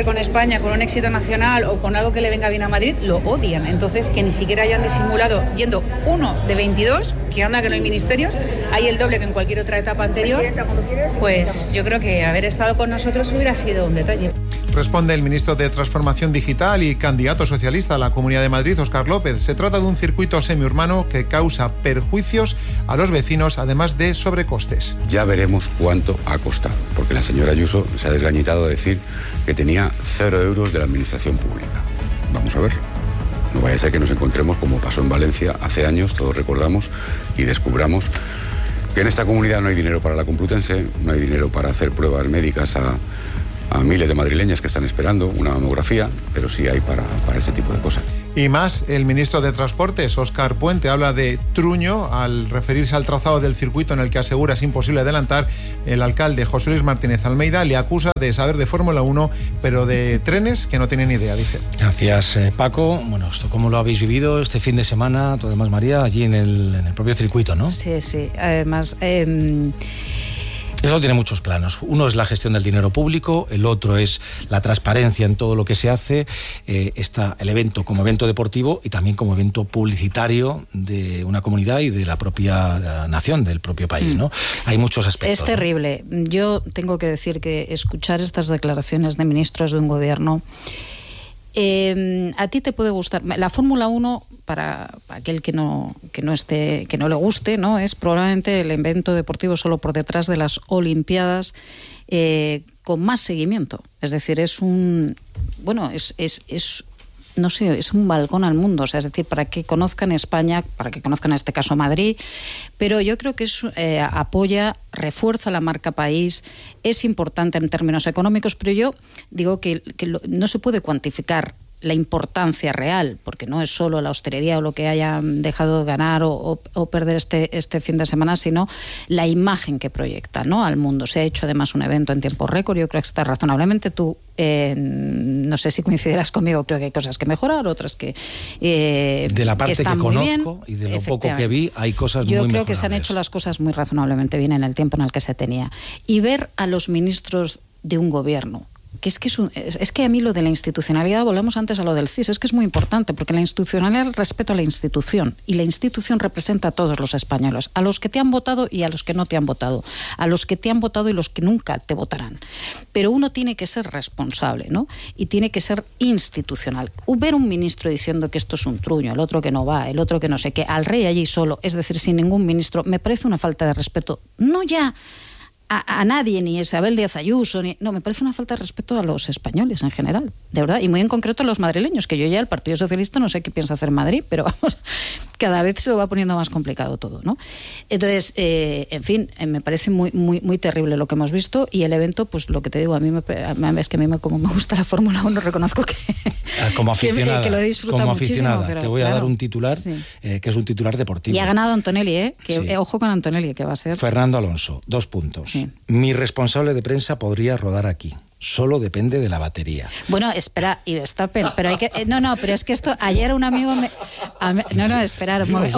correr con España, con un éxito nacional o con algo que le venga bien a Madrid, lo odian. Entonces, que ni siquiera hayan disimulado yendo 1 de 22, que anda que no hay ministerios, hay el doble que en cualquier otra etapa anterior, pues yo creo que haber estado con nosotros hubiera sido un detalle. Responde el ministro de Transformación Digital y candidato socialista a la Comunidad de Madrid, Óscar López. Se trata de un circuito semiurbano que causa perjuicios a los vecinos, además de sobrecostes. Ya veremos cuánto ha costado, porque la señora Ayuso se ha desgañitado de decir que tenía 0 euros de la administración pública. Vamos a ver. No vaya a ser que nos encontremos como pasó en Valencia hace años, todos recordamos, y descubramos que en esta comunidad no hay dinero para la Complutense, no hay dinero para hacer pruebas médicas a miles de madrileñas que están esperando una mamografía, pero sí hay para ese tipo de cosas. Y más, el ministro de Transportes, Óscar Puente, habla de truño al referirse al trazado del circuito en el que asegura es imposible adelantar. El alcalde José Luis Martínez Almeida le acusa de saber de Fórmula 1, pero de trenes que no tienen ni idea, dice. Gracias, Paco. Bueno, ¿esto cómo lo habéis vivido este fin de semana? Tú además, María, allí en el propio circuito, ¿no? Sí. Además... Eso tiene muchos planos. Uno es la gestión del dinero público, el otro es la transparencia en todo lo que se hace. Está el evento como evento deportivo y también como evento publicitario de una comunidad y de la propia nación, del propio país, ¿no? Hay muchos aspectos. Es terrible. ¿No? Yo tengo que decir que escuchar estas declaraciones de ministros de un gobierno... a ti te puede gustar la Fórmula 1, para aquel que no le guste, ¿no? Es probablemente el evento deportivo solo por detrás de las Olimpiadas con más seguimiento. Es decir, es un balcón al mundo, o sea, es decir, para que conozcan España, para que conozcan en este caso Madrid, pero yo creo que apoya, refuerza la marca país, es importante en términos económicos, pero yo digo que no se puede cuantificar la importancia real, porque no es solo la hostelería o lo que hayan dejado de ganar o perder este fin de semana, sino la imagen que proyecta, ¿no?, al mundo. Se ha hecho además un evento en tiempo récord, yo creo que está razonablemente. Tú, no sé si coincidirás conmigo, creo que hay cosas que mejorar, otras que de la parte que conozco y de lo poco que vi, hay cosas muy mejorables. Yo creo que se han hecho las cosas muy razonablemente bien en el tiempo en el que se tenía. Y ver a los ministros de un gobierno, es que a mí lo de la institucionalidad, volvemos antes a lo del CIS, es que es muy importante, porque la institucionalidad es el respeto a la institución, y la institución representa a todos los españoles, a los que te han votado y a los que no te han votado, a los que te han votado y los que nunca te votarán. Pero uno tiene que ser responsable, ¿no? Y tiene que ser institucional. Ver un ministro diciendo que esto es un truño, el otro que no va, el otro que no sé qué, al rey allí solo, es decir, sin ningún ministro, me parece una falta de respeto, no ya a nadie, ni Isabel Díaz Ayuso, me parece una falta de respeto a los españoles en general, de verdad, y muy en concreto a los madrileños, que yo ya el Partido Socialista no sé qué piensa hacer en Madrid, pero vamos, cada vez se va poniendo más complicado todo, ¿no? Entonces, en fin, me parece muy, muy, muy terrible lo que hemos visto, y el evento, pues lo que te digo, como me gusta la Fórmula 1, reconozco que como aficionada, que lo he disfrutado muchísimo, pero te voy a dar un titular, que es un titular deportivo. Y ha ganado Antonelli, ojo con Antonelli, que va a ser... Fernando Alonso, 2 puntos. Sí. Mi responsable de prensa podría rodar aquí. Solo depende de la batería. Bueno, espera, y Verstappen, pero hay que... pero es que esto, ayer un amigo esperar, un momento,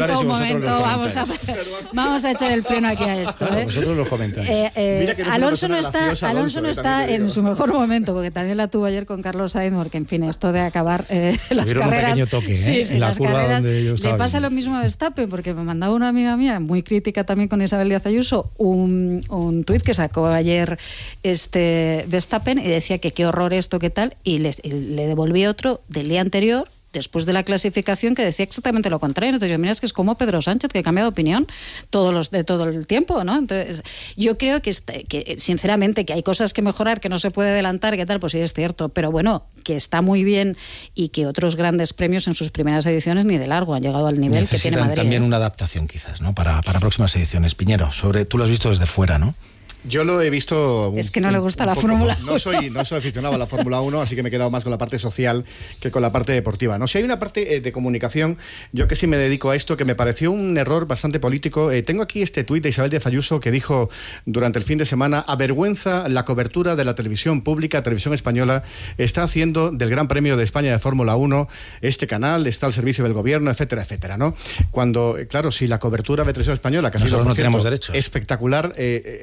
vamos a echar el freno aquí a esto. Vosotros lo comentáis. Alonso no está en su mejor momento, porque también la tuvo ayer con Carlos Sainz, porque en fin, esto de acabar las carreras... Un pequeño toque, en las carreras, le pasa lo mismo a Verstappen, porque me mandaba una amiga mía, muy crítica también con Isabel Díaz Ayuso, un tuit que sacó ayer Verstappen, y decía que qué horror esto, qué tal, y le devolví otro del día anterior, después de la clasificación, que decía exactamente lo contrario. Entonces yo, mira, es que es como Pedro Sánchez, que cambia de opinión todo el tiempo, ¿no? Entonces yo creo que sinceramente que hay cosas que mejorar, que no se puede adelantar, que tal, pues sí es cierto, pero bueno, que está muy bien, y que otros grandes premios en sus primeras ediciones ni de largo han llegado al nivel que tiene Madrid. También una adaptación quizás, ¿no? Para próximas ediciones. Piñero, tú lo has visto desde fuera, ¿no? Yo lo he visto... Es que no le gusta la Fórmula 1. No soy aficionado a la Fórmula 1, así que me he quedado más con la parte social que con la parte deportiva. No, si hay una parte de comunicación, yo que sí me dedico a esto, que me pareció un error bastante político. Tengo aquí este tuit de Isabel Díaz Ayuso, que dijo durante el fin de semana: avergüenza la cobertura de la televisión pública, televisión española, está haciendo del Gran Premio de España de Fórmula 1, este canal está al servicio del gobierno, etcétera, etcétera, ¿no? Cuando, claro, si la cobertura de televisión española, que ha sido, por cierto, espectacular, esta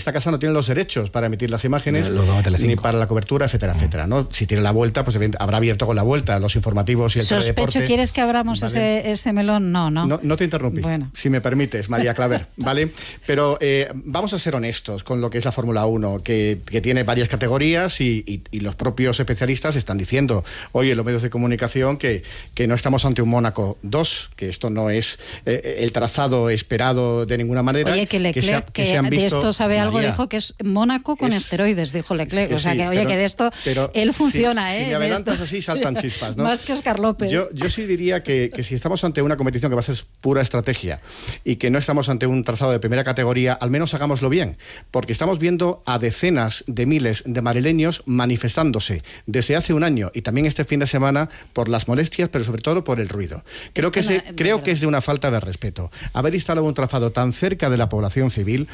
esta casa no tiene los derechos para emitir las imágenes, ni para la cobertura, etcétera, etcétera, ¿no? Si tiene la vuelta, pues habrá abierto con la vuelta los informativos y el teledeporte. Sospecho, ¿quieres que abramos ese melón? No te interrumpí, si me permites, María Claver, ¿vale? Pero vamos a ser honestos con lo que es la Fórmula 1, que tiene varias categorías y los propios especialistas están diciendo hoy en los medios de comunicación que no estamos ante un Mónaco 2, que esto no es el trazado esperado de ninguna manera. Oye, que Leclerc, que de esto sabe algo, dijo que es Mónaco con esteroides, dijo Leclerc. O sea, que oye, que de esto él funciona, si me adelantas así, saltan chispas, ¿no? Más que Óscar López. Yo sí diría que si estamos ante una competición que va a ser pura estrategia y que no estamos ante un trazado de primera categoría, al menos hagámoslo bien, porque estamos viendo a decenas de miles de madrileños manifestándose desde hace un año y también este fin de semana por las molestias, pero sobre todo por el ruido. Creo que es de una falta de respeto haber instalado un trazado tan cerca de la población civil,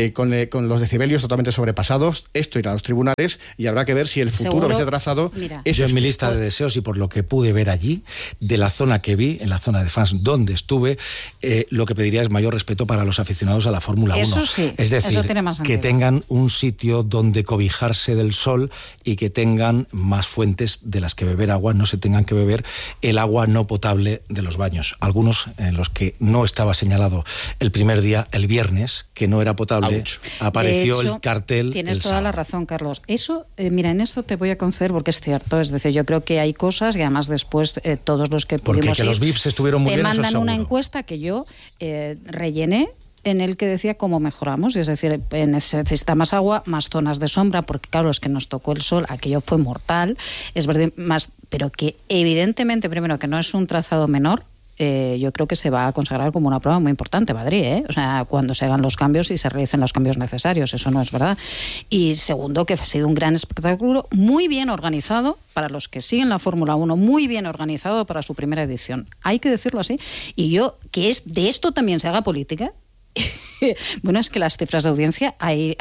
con los decibelios totalmente sobrepasados. Esto irá a los tribunales y habrá que ver si el futuro de ese trazado es... Yo en mi lista de deseos y por lo que pude ver allí, de la zona que vi, en la zona de fans donde estuve, lo que pediría es mayor respeto para los aficionados a la Fórmula 1. Eso sí, es decir, eso tiene más que tengan un sitio donde cobijarse del sol y que tengan más fuentes de las que beber agua, no se tengan que beber el agua no potable de los baños. Algunos en los que no estaba señalado el primer día, el viernes, que no era potable, apareció el cartel. Tienes toda la razón, Carlos. Eso, mira, en esto te voy a conceder porque es cierto. Es decir, yo creo que hay cosas y además después todos los que pudimos porque que los VIPs estuvieron muy te bien, mandan eso una seguro. encuesta que yo rellené, en el que decía cómo mejoramos, es decir, necesita más agua, más zonas de sombra, porque claro, es que nos tocó el sol, aquello fue mortal, es verdad, pero que evidentemente, primero, que no es un trazado menor. Yo creo que se va a consagrar como una prueba muy importante Madrid, o sea, cuando se hagan los cambios y se realicen los cambios necesarios, eso no es verdad. Y segundo, que ha sido un gran espectáculo, muy bien organizado para los que siguen la Fórmula 1, muy bien organizado para su primera edición, hay que decirlo así. Y yo, que de esto también se haga política. Bueno, es que las cifras de audiencia hay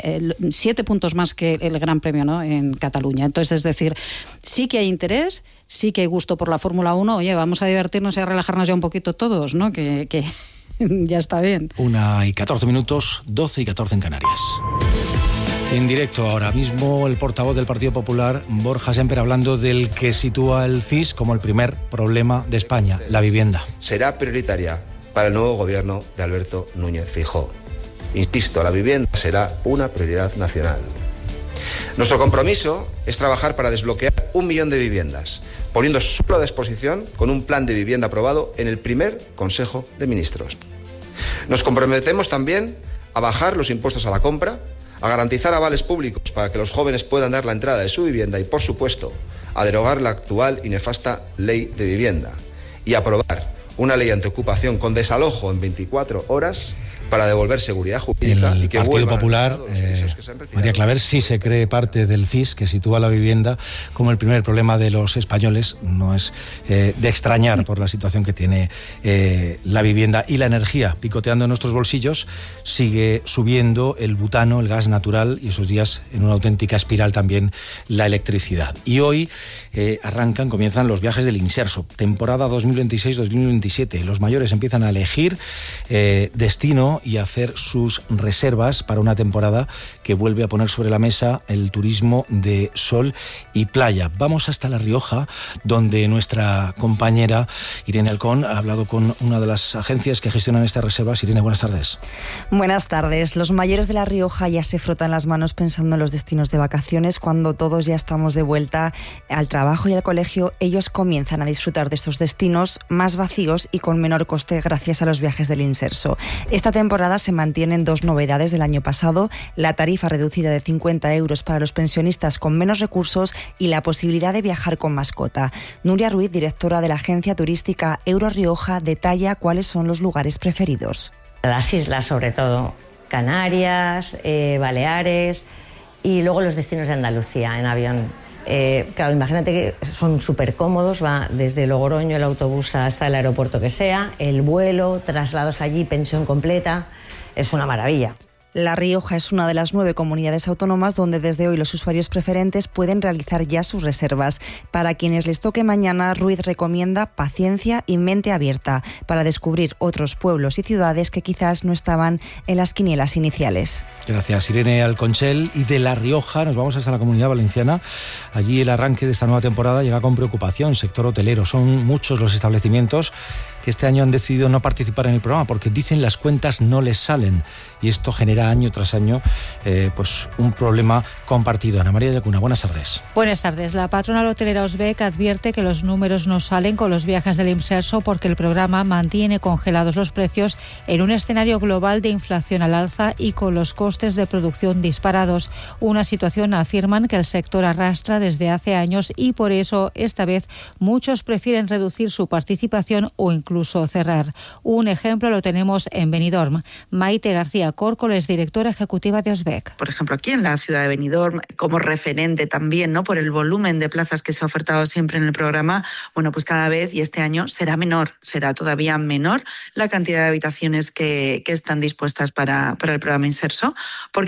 7 puntos más que el Gran Premio, ¿no?, en Cataluña. Entonces, es decir, sí que hay interés, sí que hay gusto por la Fórmula 1. Oye, vamos a divertirnos y a relajarnos ya un poquito todos, ¿no? Que ya está bien. 1:14, 12:14 en Canarias. En directo ahora mismo el portavoz del Partido Popular, Borja Semper, hablando del que sitúa el CIS como el primer problema de España, la vivienda. Será prioritaria para el nuevo gobierno de Alberto Núñez Feijóo. Insisto, la vivienda será una prioridad nacional. Nuestro compromiso es trabajar para desbloquear 1 millón de viviendas, poniendo solo a disposición con un plan de vivienda aprobado en el primer Consejo de Ministros. Nos comprometemos también a bajar los impuestos a la compra, a garantizar avales públicos para que los jóvenes puedan dar la entrada de su vivienda y, por supuesto, a derogar la actual y nefasta ley de vivienda y a aprobar una ley antiocupación con desalojo en 24 horas para devolver seguridad jurídica. El y que Partido Popular, María Claver, sí se cree parte del CIS, que sitúa la vivienda como el primer problema de los españoles. No es de extrañar por la situación que tiene la vivienda y la energía picoteando en nuestros bolsillos. Sigue subiendo el butano, el gas natural, y esos días en una auténtica espiral también la electricidad. Y hoy comienzan los viajes del Inserso, temporada 2026-2027. Los mayores empiezan a elegir destino y hacer sus reservas para una temporada que vuelve a poner sobre la mesa el turismo de sol y playa. Vamos hasta La Rioja, donde nuestra compañera Irene Alcón ha hablado con una de las agencias que gestionan estas reservas. Irene, buenas tardes. Buenas tardes. Los mayores de La Rioja ya se frotan las manos pensando en los destinos de vacaciones. Cuando todos ya estamos de vuelta al trabajo y al colegio, ellos comienzan a disfrutar de estos destinos más vacíos y con menor coste gracias a los viajes del Inserso. Esta temporada se mantienen 2 novedades del año pasado: la tarifa reducida de 50 euros para los pensionistas con menos recursos y la posibilidad de viajar con mascota. Nuria Ruiz, directora de la agencia turística Euro Rioja, detalla cuáles son los lugares preferidos. Las islas, sobre todo, Canarias, Baleares y luego los destinos de Andalucía en avión. Claro, imagínate que son súper cómodos, va desde Logroño el autobús hasta el aeropuerto que sea, el vuelo, traslados allí, pensión completa, es una maravilla. La Rioja es una de las 9 comunidades autónomas donde desde hoy los usuarios preferentes pueden realizar ya sus reservas. Para quienes les toque mañana, Ruiz recomienda paciencia y mente abierta para descubrir otros pueblos y ciudades que quizás no estaban en las quinielas iniciales. Gracias, Irene Alconchel. Y de La Rioja nos vamos hasta la Comunidad Valenciana. Allí el arranque de esta nueva temporada llega con preocupación. Sector hotelero, son muchos los establecimientos que este año han decidido no participar en el programa porque dicen las cuentas no les salen, y esto genera año tras año pues un problema compartido. Ana María Yacuna, buenas tardes. Buenas tardes. La patronal hotelera Osbec advierte que los números no salen con los viajes del Imserso porque el programa mantiene congelados los precios en un escenario global de inflación al alza y con los costes de producción disparados. Una situación, afirman, que el sector arrastra desde hace años y por eso esta vez muchos prefieren reducir su participación o incluso cerrar. Un ejemplo lo tenemos en Benidorm. Maite García Córcoles, directora ejecutiva de Osbec. Por ejemplo, aquí en la ciudad de Benidorm, como referente también, ¿no?, por el volumen de plazas que se ha ofertado siempre en el programa, bueno, pues cada vez, y este año será todavía menor la cantidad de habitaciones que están dispuestas para el programa Inserso, porque